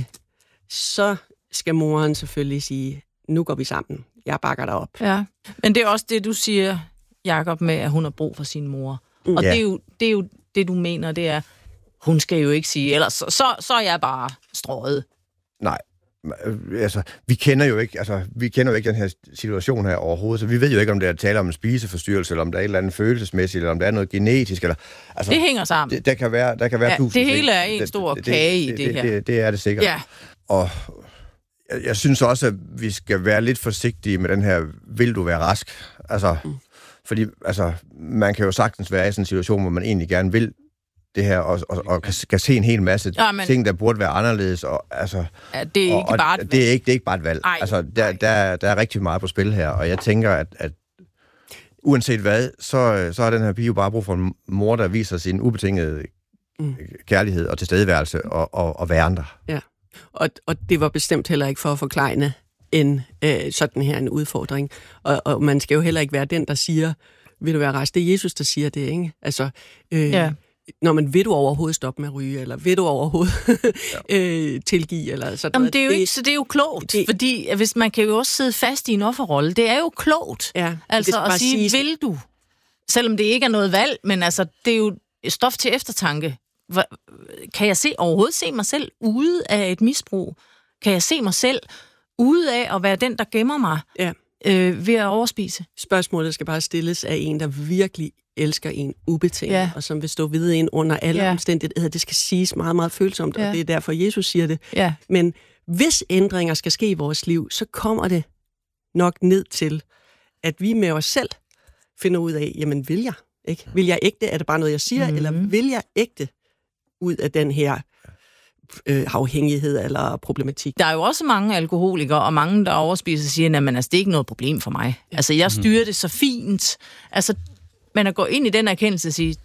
H: så skal moren selvfølgelig sige, nu går vi sammen. Jeg bakker dig op.
G: Ja, men det er også det, du siger, Jakob, med, at hun har brug for sin mor. Og
J: ja.
G: det, er jo, det er jo det, du mener, det er, hun skal jo ikke sige, ellers så, så, så er jeg bare strøget.
J: Nej, altså, vi kender jo ikke, altså, vi kender jo ikke den her situation her overhovedet, så vi ved jo ikke, om det er tale om en spiseforstyrrelse, eller om der er et eller andet følelsesmæssigt, eller om der er noget genetisk, eller... Altså,
G: det hænger sammen.
J: Det, der kan være, der kan være
G: ja,
J: tusind
G: det hele
J: ting.
G: er en
J: det,
G: stor
J: det,
G: kage i
J: det,
G: det,
J: det
G: her.
J: Det, det, det er det sikkert.
G: Ja.
J: Og jeg, jeg synes også, at vi skal være lidt forsigtige med den her, vil du være rask? Altså, mm. fordi altså, man kan jo sagtens være i sådan en situation, hvor man egentlig gerne vil det her, og, og, og kan, kan se en hel masse ja, men, ting, der burde være anderledes. Og, altså,
G: ja, det er ikke
J: og,
G: bare et valg.
J: Det er ikke, det er ikke bare et valg.
G: Ej,
J: altså, der, der, der er rigtig meget på spil her, og jeg tænker, at, at uanset hvad, så, så har den her pige jo bare brug for en mor, der viser sin ubetingede mm. kærlighed og tilstedeværelse og, og, og værne der.
H: Ja, og, og det var bestemt heller ikke for at forklejne en øh, sådan her en udfordring. Og, og man skal jo heller ikke være den, der siger, vil du være rask? Det er Jesus, der siger det, ikke? Altså, øh, ja. Når man vil du overhovedet stoppe med at ryge, eller vil du overhovedet øh, tilgive, eller sådan
G: Jamen,
H: noget.
G: Det er jo det, ikke, så det er jo klogt, det, fordi hvis man kan jo også sidde fast i en offerrolle. Det er jo klogt,
H: ja,
G: altså at sige, sige, vil du? Selvom det ikke er noget valg, men altså, det er jo stof til eftertanke. Kan jeg se, overhovedet se mig selv ude af et misbrug? Kan jeg se mig selv ude af at være den, der gemmer mig
H: ja.
G: øh, ved at overspise?
H: Spørgsmålet skal bare stilles af en, der virkelig elsker en ubetinget, ja. Og som vil stå ved en under alle ja. omstændigheder. Det skal siges meget, meget følsomt, ja. Og det er derfor, Jesus siger det.
G: Ja.
H: Men hvis ændringer skal ske i vores liv, så kommer det nok ned til, at vi med os selv finder ud af, jamen vil jeg? Ikke? Vil jeg ægte? Er det bare noget, jeg siger? Mm-hmm. Eller vil jeg ægte ud af den her øh, afhængighed eller problematik?
G: Der er jo også mange alkoholikere, og mange, der overspiser, siger, at altså, det er ikke noget problem for mig. Ja. Altså, jeg styrer det så fint. Altså, men at gå ind i den erkendelse og sige,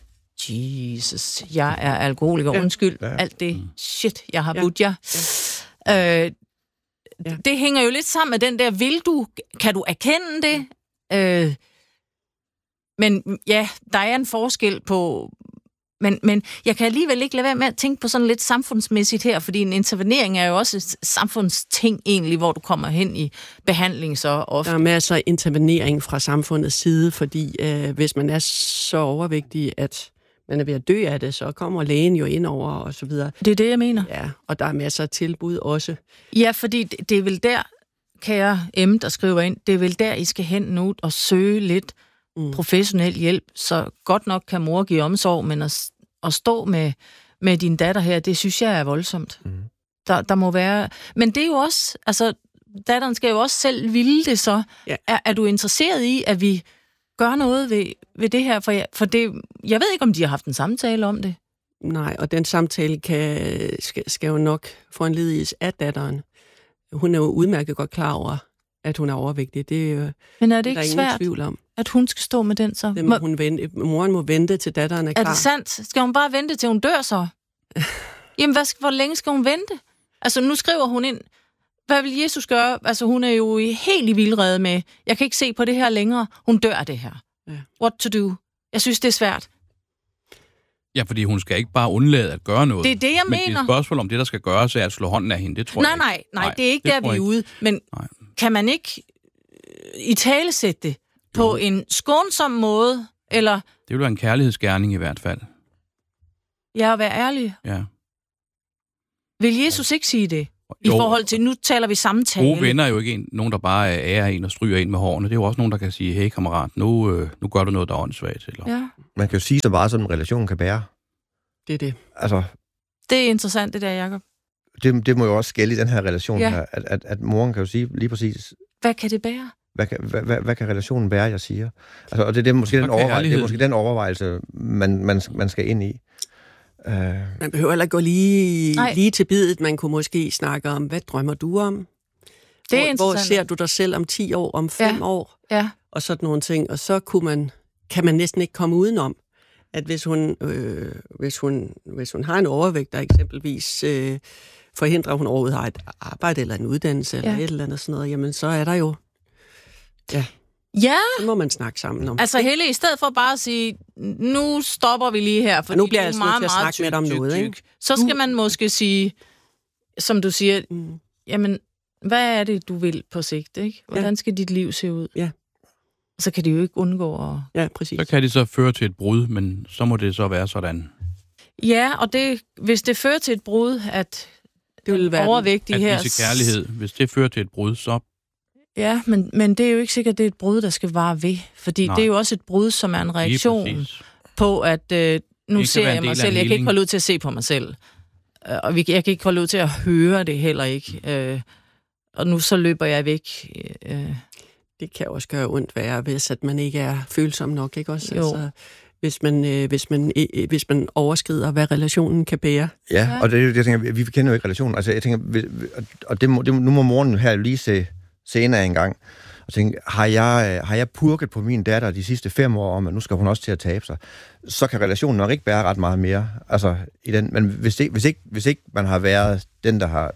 G: Jesus, jeg er alkoholiker, ja. Undskyld, ja. Alt det shit, jeg har ja. budt jer. Ja. Øh, ja. Det hænger jo lidt sammen med den der, vil du, kan du erkende det? Øh, men ja, der er en forskel på, Men, men jeg kan alligevel ikke lade være med at tænke på sådan lidt samfundsmæssigt her, fordi en intervenering er jo også et samfundsting egentlig, hvor du kommer hen i behandling så ofte.
H: Der er masser af intervenering fra samfundets side, fordi øh, hvis man er så overvægtig, at man er ved at dø af det, så kommer lægen jo ind over og så videre.
G: Det er det, jeg mener.
H: Ja, og der er masser af tilbud også.
G: Ja, fordi det, det er vel der, kære M, der skriver ind, det er vel der, I skal hen nu og søge lidt mm. professionel hjælp, så godt nok kan mor give omsorg, men at, at stå med, med din datter her, det synes jeg er voldsomt. Mm. Der, der må være... Men det er jo også... Altså, datteren skal jo også selv ville det, så ja. er, er du interesseret i, at vi gør noget ved, ved det her? For, jeg, for det, jeg ved ikke, om de har haft en samtale om det.
H: Nej, og den samtale kan, skal, skal jo nok foranlediges af datteren. Hun er jo udmærket godt klar over, at hun er overvægtig. Det er jo,
G: men er det ikke svært,
H: tvivl om.
G: At hun skal stå med den så?
H: Det må hun vente. Moren må vente, til datteren er klar.
G: Er det sandt? Skal hun bare vente, til hun dør så? Jamen, hvad, hvor længe skal hun vente? Altså, nu skriver hun ind, hvad vil Jesus gøre? Altså, hun er jo helt i vildrede med, jeg kan ikke se på det her længere. Hun dør af det her. Ja. What to do? Jeg synes, det er svært.
I: Ja, fordi hun skal ikke bare undlade at gøre noget.
G: Det er det, jeg
I: men
G: mener.
I: Men det er et spørgsmål om det, der skal gøres, er at slå hånden af hende. Det tror
G: nej,
I: jeg
G: nej,
I: ikke.
G: nej, nej, det er ikke det der, vi er ude. Men nej. Kan man ikke italesætte det på jo. En skånsom måde, eller...
I: Det vil være en kærlighedsgerning i hvert fald.
G: Ja, at være ærlig.
I: Ja.
G: Vil Jesus ikke sige det? I jo. Forhold til, nu taler vi samtale.
I: Gode venner er jo ikke en, nogen, der bare ærer en og stryger en med hårene. Det er jo også nogen, der kan sige, hey kammerat, nu, øh, nu gør du noget, der er åndssvagt. Eller...
G: Ja.
J: Man kan jo sige så meget, som en relation kan bære.
H: Det er det.
J: Altså,
G: det er interessant, det der, Jacob.
J: Det, det må jo også gælde i den her relation
G: ja.
J: her, at, at, at moren kan jo sige lige præcis...
G: Hvad kan det bære?
J: Hvad kan, hvad, hvad, hvad kan relationen bære, jeg siger? Altså, og det, det, er måske den overvej- det er måske den overvejelse, man, man, man skal ind i.
H: Uh... Man behøver heller ikke gå lige, lige til bidet. Man kunne måske snakke om, hvad drømmer du om?
G: Det er
H: hvor, hvor ser du dig selv om ti år, om fem
G: ja.
H: år?
G: Ja.
H: Og sådan nogle ting. Og så kunne man, kan man næsten ikke komme udenom, at hvis hun, øh, hvis hun, hvis hun har en overvægt, der eksempelvis øh, forhindrer, at hun overhovedet har et arbejde eller en uddannelse ja. eller et eller andet sådan noget, jamen så er der jo... Ja.
G: Ja.
H: Så må man snakke sammen om.
G: Altså Helle, i stedet for bare at sige, nu stopper vi lige her, for
H: nu bliver
G: jeg
H: altså nødt til at snakke med dig om noget, ikke?
G: Så skal man måske sige, som du siger, mm. jamen, hvad er det, du vil på sigt, ikke? Hvordan ja. Skal dit liv se ud?
H: Ja.
G: Så kan de jo ikke undgå at...
H: Ja, præcis.
I: Så kan det så føre til et brud, men så må det så være sådan.
G: Ja, og det, hvis det fører til et brud, at det vil være overvægtige her...
I: At vise kærlighed, hvis det fører til et brud, så...
G: Ja, men, men det er jo ikke sikkert, at det er et brud, der skal vare ved. Fordi Nej. Det er jo også et brud, som er en reaktion på, at øh, nu ser jeg mig selv. Jeg kan ikke holde ud til at se på mig selv. Øh, og vi, jeg kan ikke holde ud til at høre det heller ikke. Øh, og nu så løber jeg væk. Øh.
H: Det kan også gøre ondt værre, hvis at man ikke er følsom nok, ikke også?
G: Jo.
H: Altså, hvis man, øh, hvis, man, øh, hvis man overskrider, hvad relationen kan bære.
J: Ja, ja. Og det, jeg tænker, vi kender jo ikke relationen. Altså, jeg tænker, og det må, det, nu må moren her lige se senere engang, og tænke, har jeg, har jeg purket på min datter de sidste fem år om, at nu skal hun også til at tabe sig, så kan relationen nok ikke bære ret meget mere. Altså, i den, men hvis ikke, hvis, ikke, hvis ikke man har været den, der har,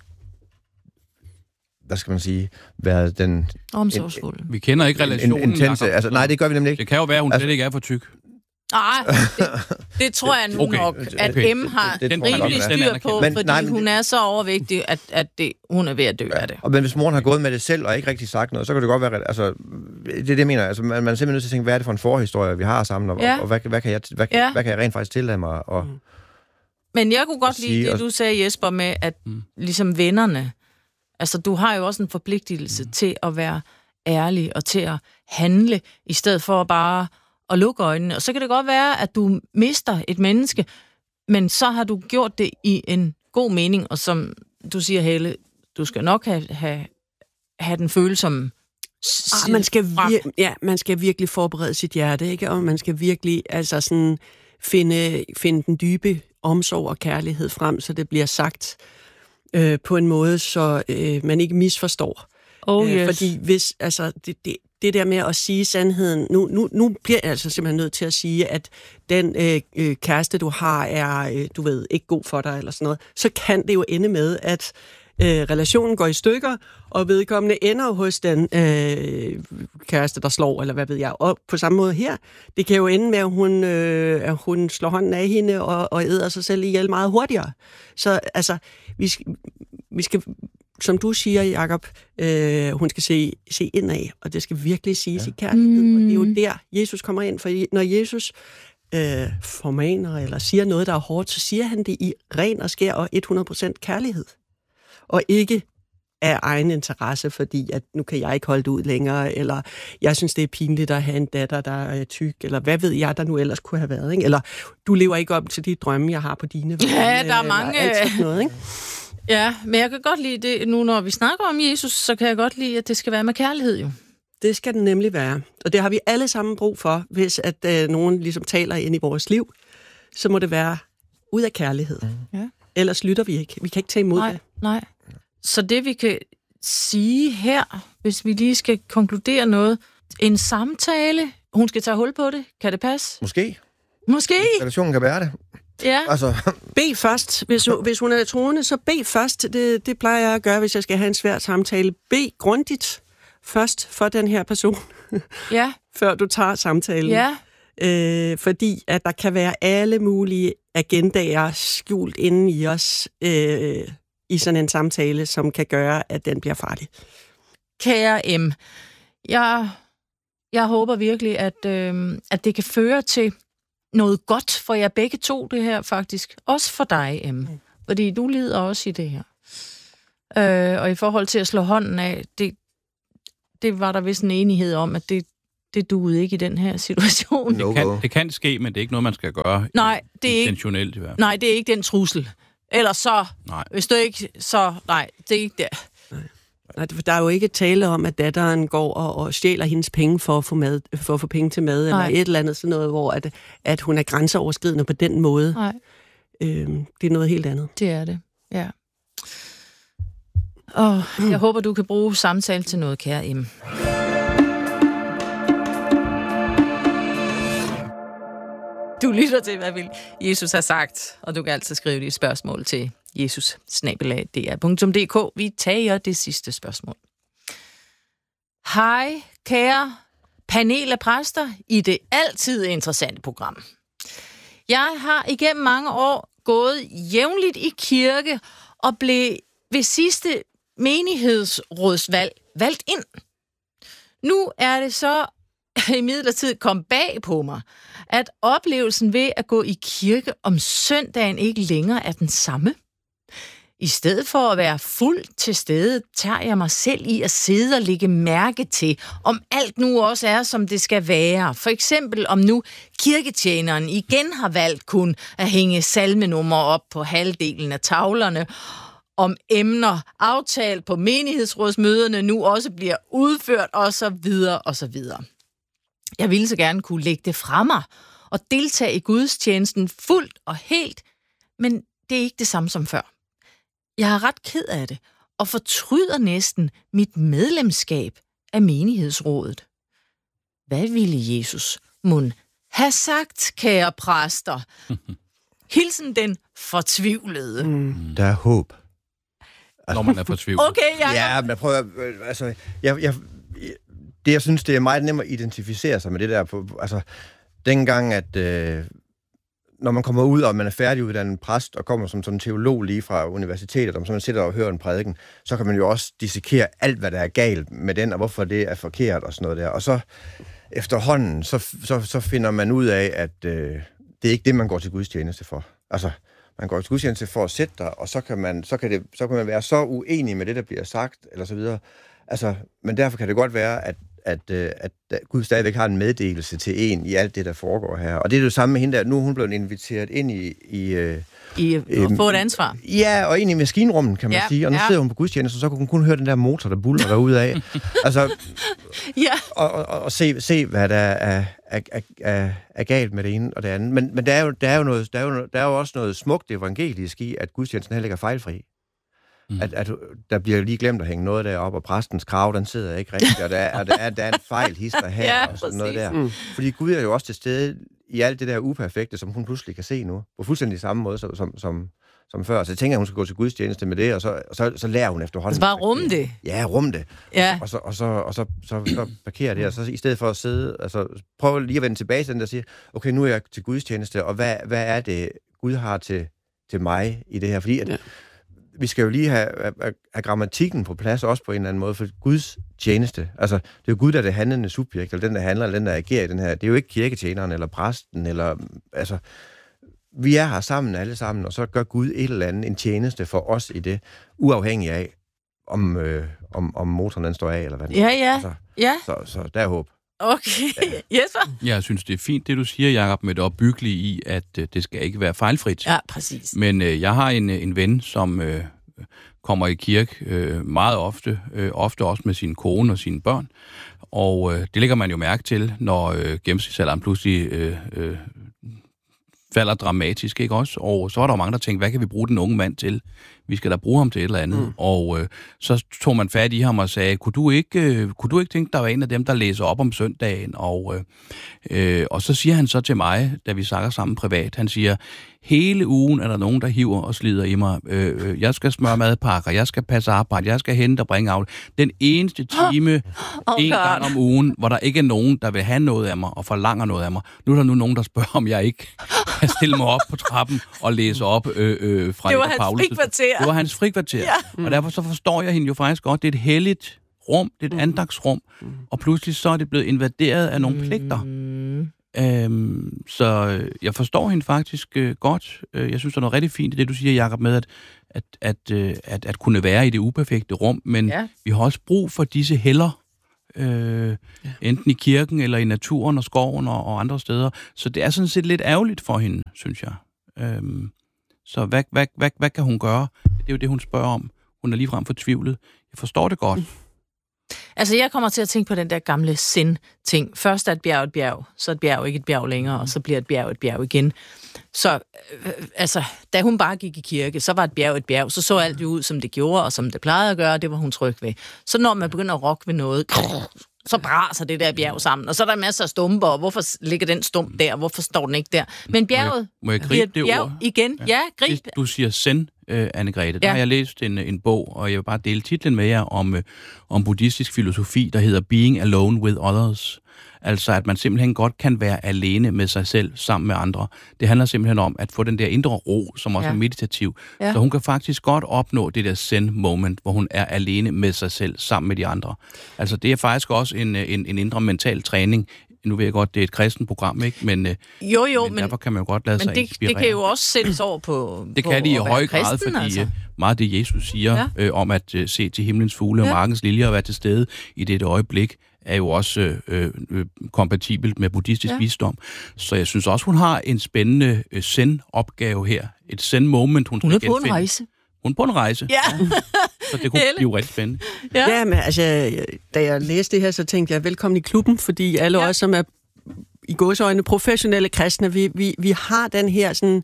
J: hvad skal man sige, været den...
G: Omsorgsfuld.
I: Vi kender ikke relationen.
J: En, intense, altså, nej, det gør vi nemlig ikke.
I: Det kan jo være, at hun
J: altså,
I: slet ikke er for tyk.
G: Nej, det, det tror jeg nu okay, nok, at okay. M har det, det rimelig styr på, men, fordi nej, hun er så overvægtig, at, at det, hun er ved at dø ja. Af det.
J: Og men hvis moren har gået med det selv, og ikke rigtig sagt noget, så kan det godt være, altså, det er det, jeg mener, altså, man, man er simpelthen nødt til at tænke, hvad er det for en forhistorie, vi har sammen, og, ja. og hvad, hvad, kan jeg, hvad, ja. hvad kan jeg rent faktisk tillade mig? Og, mm.
G: Men jeg kunne godt lide det, du sagde, Jesper, med, at mm. ligesom vennerne, altså du har jo også en forpligtelse mm. til at være ærlig, og til at handle, i stedet for bare og lukke øjnene. Og så kan det godt være, at du mister et menneske, men så har du gjort det i en god mening, og som du siger, Helle, du skal nok have, have, have den følsom
H: ah, man skal vir- ja, man skal virkelig forberede sit hjerte, ikke? Og man skal virkelig altså sådan finde, finde den dybe omsorg og kærlighed frem, så det bliver sagt øh, på en måde, så øh, man ikke misforstår.
G: Oh, yes.
H: øh, fordi hvis, altså, det, det, det der med at sige sandheden, nu, nu, nu bliver jeg altså simpelthen nødt til at sige, at den øh, øh, kæreste, du har, er, øh, du ved, ikke god for dig, eller sådan noget, så kan det jo ende med, at øh, relationen går i stykker, og vedkommende ender hos den øh, kæreste, der slår, eller hvad ved jeg. Og på samme måde her, det kan jo ende med, at hun, øh, at hun slår hånden af hende og, og æder sig selv ihjel meget hurtigere. Så altså, vi skal, vi skal som du siger, Jacob, øh, hun skal se, se indad, og det skal virkelig siges ja. i kærlighed. Mm. Og det er jo der, Jesus kommer ind, for når Jesus øh, formaner eller siger noget, der er hårdt, så siger han det i ren og skær og hundrede procent kærlighed. Og ikke af egen interesse, fordi at nu kan jeg ikke holde det ud længere, eller jeg synes, det er pinligt at have en datter, der er tyk, eller hvad ved jeg, der nu ellers kunne have været, ikke? Eller du lever ikke op til de drømme, jeg har på dine vegne.
G: Ja, der er mange...
H: Alt sådan noget, ikke?
G: Ja, men jeg kan godt lide det, nu når vi snakker om Jesus, så kan jeg godt lide, at det skal være med kærlighed jo.
H: Det skal den nemlig være. Og det har vi alle sammen brug for, hvis at øh, nogen ligesom taler ind i vores liv, så må det være ud af kærlighed. Ja. Ellers lytter vi ikke. Vi kan ikke tage imod
G: nej,
H: det.
G: Nej, så det vi kan sige her, hvis vi lige skal konkludere noget, en samtale, hun skal tage hul på det, kan det passe?
J: Måske.
G: Måske?
J: Relationen kan være det.
G: Ja.
J: Altså.
H: Bed først. Hvis, hvis hun er troende, så bed først. Det, det plejer jeg at gøre, hvis jeg skal have en svær samtale. Bed grundigt først for den her person,
G: ja.
H: før du tager samtalen.
G: Ja.
H: Øh, fordi at der kan være alle mulige agendaer skjult inde i os øh, i sådan en samtale, som kan gøre, at den bliver farlig.
G: Kære M, jeg, jeg håber virkelig, at, øh, at det kan føre til noget godt for jer begge to, det her faktisk. Også for dig, M. Fordi du lider også i det her. Øh, og i forhold til at slå hånden af, det, det var der vist en enighed om, at det, det duede ikke i den her situation.
I: Det kan, det kan ske, men det er ikke noget, man skal gøre
G: nej, det er
I: intentionelt
G: ikke,
I: i hvert fald.
G: Nej, det er ikke den trussel. Ellers så,
I: nej.
G: Hvis du ikke, så nej, det er ikke der.
H: Nej, der er jo ikke tale om, at datteren går og, og stjæler hendes penge for at få, mad, for at få penge til mad, nej. Eller et eller andet sådan noget, hvor at, at hun er grænseoverskridende på den måde.
G: Nej.
H: Øhm, det er noget helt andet.
G: Det er det, ja. Og mm. jeg håber, du kan bruge samtale til noget, kære M. Du lytter til, hvad vil Jesus har sagt, og du kan altid skrive dit spørgsmål til jesus snabel-a d r punktum d k. Vi tager det sidste spørgsmål. Hej, kære panel af præster i det altid interessante program. Jeg har igennem mange år gået jævnligt i kirke og blev ved sidste menighedsrådsvalg valgt ind. Nu er det så imidlertid kom bag på mig, at oplevelsen ved at gå i kirke om søndagen ikke længere er den samme. I stedet for at være fuldt til stede, tager jeg mig selv i at sidde og lægge mærke til, om alt nu også er, som det skal være. For eksempel om nu kirketjeneren igen har valgt kun at hænge salmenummer op på halvdelen af tavlerne, om emner aftalt på menighedsrådsmøderne nu også bliver udført, og så videre, og så videre. Jeg ville så gerne kunne lægge det fra mig og deltage i gudstjenesten fuldt og helt, men det er ikke det samme som før. Jeg er ret ked af det, og fortryder næsten mit medlemskab af menighedsrådet. Hvad ville Jesus mon have sagt, kære præster? Hilsen den fortvivlede.
J: Mm. Der er håb.
I: Når man er fortvivlet.
G: Okay, Jacob.
J: Ja, men jeg prøver... Altså, jeg, jeg, det, jeg synes, det er meget nemt at identificere sig med det der. På, altså, dengang, at... Øh, når man kommer ud, og man er færdiguddannet præst, og kommer som sådan en teolog lige fra universitetet, og så man sidder og hører en prædiken, så kan man jo også dissekere alt, hvad der er galt med den, og hvorfor det er forkert, og sådan noget der. Og så efterhånden, så, så, så finder man ud af, at øh, det er ikke det, man går til gudstjeneste for. Altså, man går til gudstjeneste for at sætte dig, og så kan man, så kan det, så kan man være så uenig med det, der bliver sagt, eller så videre. Altså, men derfor kan det godt være, at At, at, at Gud stadigvæk har en meddelelse til en i alt det, der foregår her. Og det er det samme med hende der. Nu er hun blevet inviteret ind i... I,
G: I at øh, få et ansvar.
J: Ja, og ind i maskinrummet, kan man ja, sige. Og nu ja. sidder hun på gudstjenesten, så kunne hun kun høre den der motor, der buller derude af. Altså,
G: ja.
J: og, og, og se, se, hvad der er, er, er, er, er galt med det ene og det andet. Men, men der, er jo, der, er jo noget, der, er jo, der er jo også noget smukt evangelisk i, at gudstjenesten heller ikke er fejlfri. Mm. At, at der bliver lige glemt at hænge noget deroppe, og præstens krav, den sidder ikke rigtigt, og der er, og der er, der er en fejl hister her, ja, og sådan noget der. Mm. Fordi Gud er jo også til stede i alt det der uperfekte, som hun pludselig kan se nu, på fuldstændig samme måde, som, som, som før. Så jeg tænker, at hun skal gå til gudstjeneste med det, og så, og så, så lærer hun efterhånden.
G: Altså bare rumme det.
J: Ja, rumme det.
G: Ja.
J: Og så, og så, og så, så, så, så parkerer det, og så i stedet for at sidde, altså prøv lige at vende tilbage til den, der siger, okay, nu er jeg til gudstjeneste, og hvad, hvad er det, Gud har til, til mig i det her? Fordi at, ja. vi skal jo lige have, have, have grammatikken på plads, også på en eller anden måde, for Guds tjeneste. Altså, det er jo Gud, der er det handlende subjekt, eller den, der handler, eller den, der agerer i den her. Det er jo ikke kirketjeneren, eller præsten, eller, altså, vi er her sammen, alle sammen, og så gør Gud et eller andet, en tjeneste for os i det, uafhængig af, om, øh, om, om motoren den står af, eller hvad.
G: Ja, ja,
J: altså,
G: ja.
J: Så, så der er håb.
G: Okay, ja. Jesper?
I: Jeg synes, det er fint, det du siger, Jacob, med det opbyggelige i, at øh, det skal ikke være fejlfrit.
G: Ja, præcis.
I: Men øh, jeg har en, en ven, som øh, kommer i kirke øh, meget ofte, øh, ofte også med sin kone og sine børn, og øh, det lægger man jo mærke til, når øh, gennemsnitsalderen pludselig øh, øh, falder dramatisk, ikke også? Og så var der jo mange, der tænkte, hvad kan vi bruge den unge mand til? Vi skal da bruge ham til et eller andet. Mm. Og øh, så tog man fat i ham og sagde, kunne du ikke, øh, kunne du ikke tænke, der var en af dem, der læser op om søndagen? Og, øh, øh, og så siger han så til mig, da vi snakker sammen privat, han siger, hele ugen er der nogen, der hiver og slider i mig. Øh, jeg skal smøre madpakker, jeg skal passe arbejde, jeg skal hente og bringe af. Den eneste time, oh, en God. gang om ugen, hvor der ikke er nogen, der vil have noget af mig og forlanger noget af mig. Nu er der nu nogen, der spørger, om jeg ikke kan stille mig op på trappen og læse op øh, øh, fra
G: det var hans frikvarter.
I: Det var hans frikvarter. Ja. Mm. Og derfor så forstår jeg hende jo faktisk godt. Det er et helligt rum, det er et andagsrum, mm. og pludselig så er det blevet invaderet af nogle pligter. Mm. Øhm, så jeg forstår hende faktisk øh, godt. Jeg synes, der er noget rigtig fint i det, du siger, Jacob, med at, at, at, øh, at, at kunne være i det uperfekte rum, men ja. vi har også brug for disse heller, øh, ja. enten i kirken eller i naturen og skoven og, og andre steder. Så det er sådan set lidt ærgerligt for hende, synes jeg. Øhm, så hvad, hvad, hvad, hvad kan hun gøre? Det er jo det, hun spørger om. Hun er ligefrem fortvivlet. Jeg forstår det godt. Mm.
G: Altså, jeg kommer til at tænke på den der gamle sind-ting. Først er et bjerg et bjerg, så er et bjerg ikke et bjerg længere, og så bliver et bjerg et bjerg igen. Så, øh, altså, da hun bare gik i kirke, så var et bjerg et bjerg, så så alt jo ud, som det gjorde, og som det plejede at gøre, og det var hun tryg ved. Så når man begynder at rokke ved noget, så braser det der bjerg sammen, og så er der masser af stumper, og hvorfor ligger den stump der, hvorfor står den ikke der? Men bjerget
I: må jeg, må jeg gribe det
G: bjerg
I: ord?
G: Igen. Ja, ja grib.
I: Du siger zen, øh, Anne-Grethe. Der ja. har jeg læst en, en bog, og jeg vil bare dele titlen med jer om, øh, om buddhistisk filosofi, der hedder Being Alone with Others. Altså, at man simpelthen godt kan være alene med sig selv, sammen med andre. Det handler simpelthen om at få den der indre ro, som også ja. er meditativ. Ja. Så hun kan faktisk godt opnå det der zen-moment, hvor hun er alene med sig selv, sammen med de andre. Altså, det er faktisk også en, en, en indre mental træning. Nu ved jeg godt, det er et kristent program, ikke? Men,
G: jo, jo,
I: men, men derfor kan man jo godt lade
G: men
I: sig
G: det,
I: inspirere.
G: det kan jo også sættes over på
I: Det
G: på
I: kan det i høj grad,
G: kristen,
I: fordi
G: altså.
I: meget det, Jesus siger ja. øh, om at øh, se til himlens fugle ja. og markens liljer og være til stede i det øjeblik, er jo også øh, øh, kompatibelt med buddhistisk ja. visdom. Så jeg synes også, hun har en spændende øh, zen-opgave her. Et zen-moment, hun,
G: hun
I: skal
G: er på
I: genfinde.
G: en rejse.
I: Hun er på en rejse.
G: Ja.
I: Så det kunne Helle. blive rigtig spændende.
H: Ja. ja, men altså, da jeg læste det her, så tænkte jeg, velkommen i klubben, fordi alle ja. os, som er i gåseøjne professionelle kristne, vi, vi, vi har den her sådan,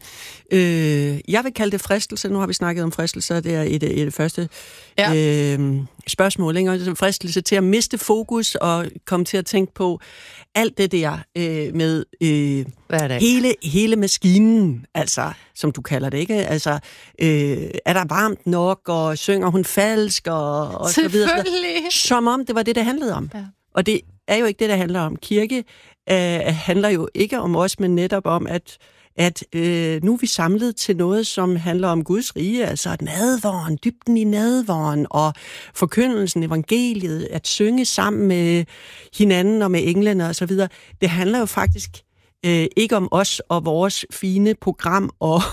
H: øh, jeg vil kalde det fristelse, nu har vi snakket om fristelser, det er i det, i det første ja. øh, spørgsmål, ikke? Og fristelse til at miste fokus og komme til at tænke på alt det der øh, med øh, Hvad er det? Hele, hele maskinen, altså, som du kalder det, ikke? Altså, øh, er der varmt nok, og synger hun falsk, og, og så videre.
G: Selvfølgelig.
H: Som om det var det, det handlede om. Ja. Og det er jo ikke det, der handler om. Kirke øh, handler jo ikke om os, men netop om, at, at øh, nu er vi samlet til noget, som handler om Guds rige, altså nadveren, dybden i nadveren, og forkyndelsen, evangeliet, at synge sammen med hinanden og med englene og så videre. Det handler jo faktisk øh, ikke om os og vores fine program, og,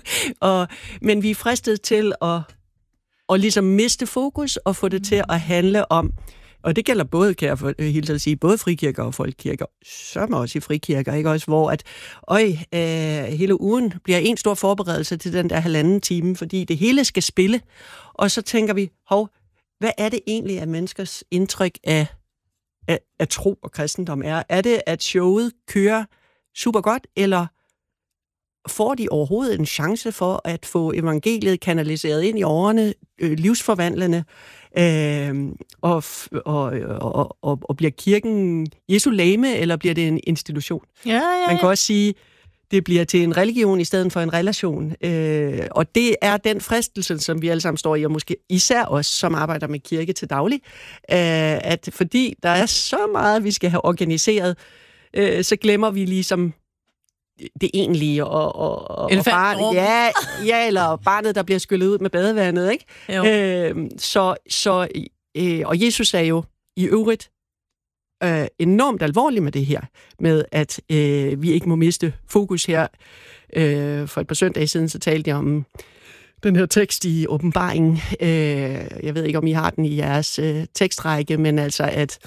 H: og, men vi er fristet til at, at ligesom miste fokus og få det til at handle om. Og det gælder både, kan jeg hilse at sige, både frikirker og folkekirker, som også i frikirker, ikke også, hvor at, øj, øh, hele ugen bliver en stor forberedelse til den der halvanden time, fordi det hele skal spille. Og så tænker vi, hov, hvad er det egentlig, at menneskers indtryk af, af, af tro og kristendom er? Er det, at showet kører super godt, eller får de overhovedet en chance for at få evangeliet kanaliseret ind i årene, øh, livsforvandlende, øh, og, og, og, og, og bliver kirken Jesu legeme, eller bliver det en institution?
G: Ja, ja, ja.
H: Man kan også sige, det bliver til en religion i stedet for en relation. Øh, og det er den fristelse, som vi alle sammen står i, og måske især os, som arbejder med kirke til daglig, øh, at fordi der er så meget, vi skal have organiseret, øh, så glemmer vi ligesom det egentlige, og, og, og barnet, ja, ja, eller barnet, der bliver skyllet ud med badevandet, ikke? Øh, så, så, øh, og Jesus er jo i øvrigt øh, enormt alvorlig med det her, med at øh, vi ikke må miste fokus her. Øh, for et par søndage siden, så talte jeg om den her tekst i Åbenbaringen. Øh, jeg ved ikke, om I har den i jeres øh, tekstrække, men altså, at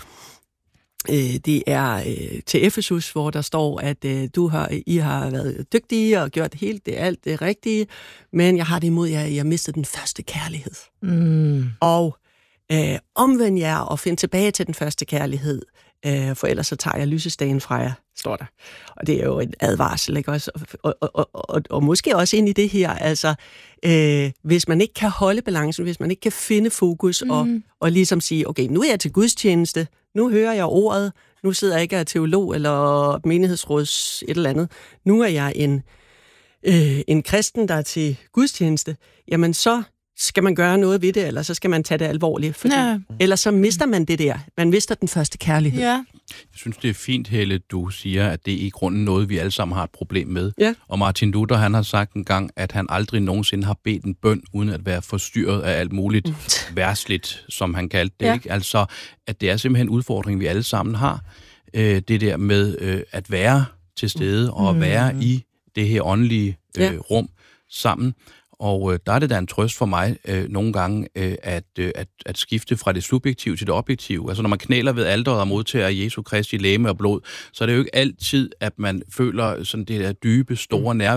H: øh, det er øh, til Efesus, hvor der står, at øh, du har, I har været dygtige og gjort helt det, alt det rigtige, men jeg har det imod jer, at I har mistet den første kærlighed. Mm. Og øh, omvend jer og find tilbage til den første kærlighed, øh, for ellers så tager jeg lysestagen fra jer, står der. Og det er jo en advarsel, ikke også? Og, og, og, og, og måske også ind i det her, altså, øh, hvis man ikke kan holde balancen, hvis man ikke kan finde fokus, mm. og, og ligesom sige, okay, nu er jeg til gudstjeneste, nu hører jeg ordet, nu sidder jeg ikke af teolog eller menighedsråds et eller andet, nu er jeg en, øh, en kristen, der er til gudstjeneste, jamen så skal man gøre noget ved det, eller så skal man tage det alvorligt, fordi ja. Ellers så mister man det der. Man mister den første kærlighed. Ja.
I: Jeg synes, det er fint, Helle, du siger, at det er i grunden noget, vi alle sammen har et problem med.
H: Ja.
I: Og Martin Luther, han har sagt en gang, at han aldrig nogensinde har bedt en bøn, uden at være forstyrret af alt muligt mm. værsligt, som han kaldte det. Ja. Ikke? Altså, at det er simpelthen en udfordring, vi alle sammen har. Øh, det der med øh, at være til stede, mm. og at være i det her åndelige øh, ja. rum sammen. Og øh, der er det da en trøst for mig øh, nogle gange, øh, at, øh, at, at skifte fra det subjektive til det objektive. Altså når man knæler ved alteret og modtager Jesu Kristi legeme og blod, så er det jo ikke altid, at man føler sådan det der dybe, store nærvær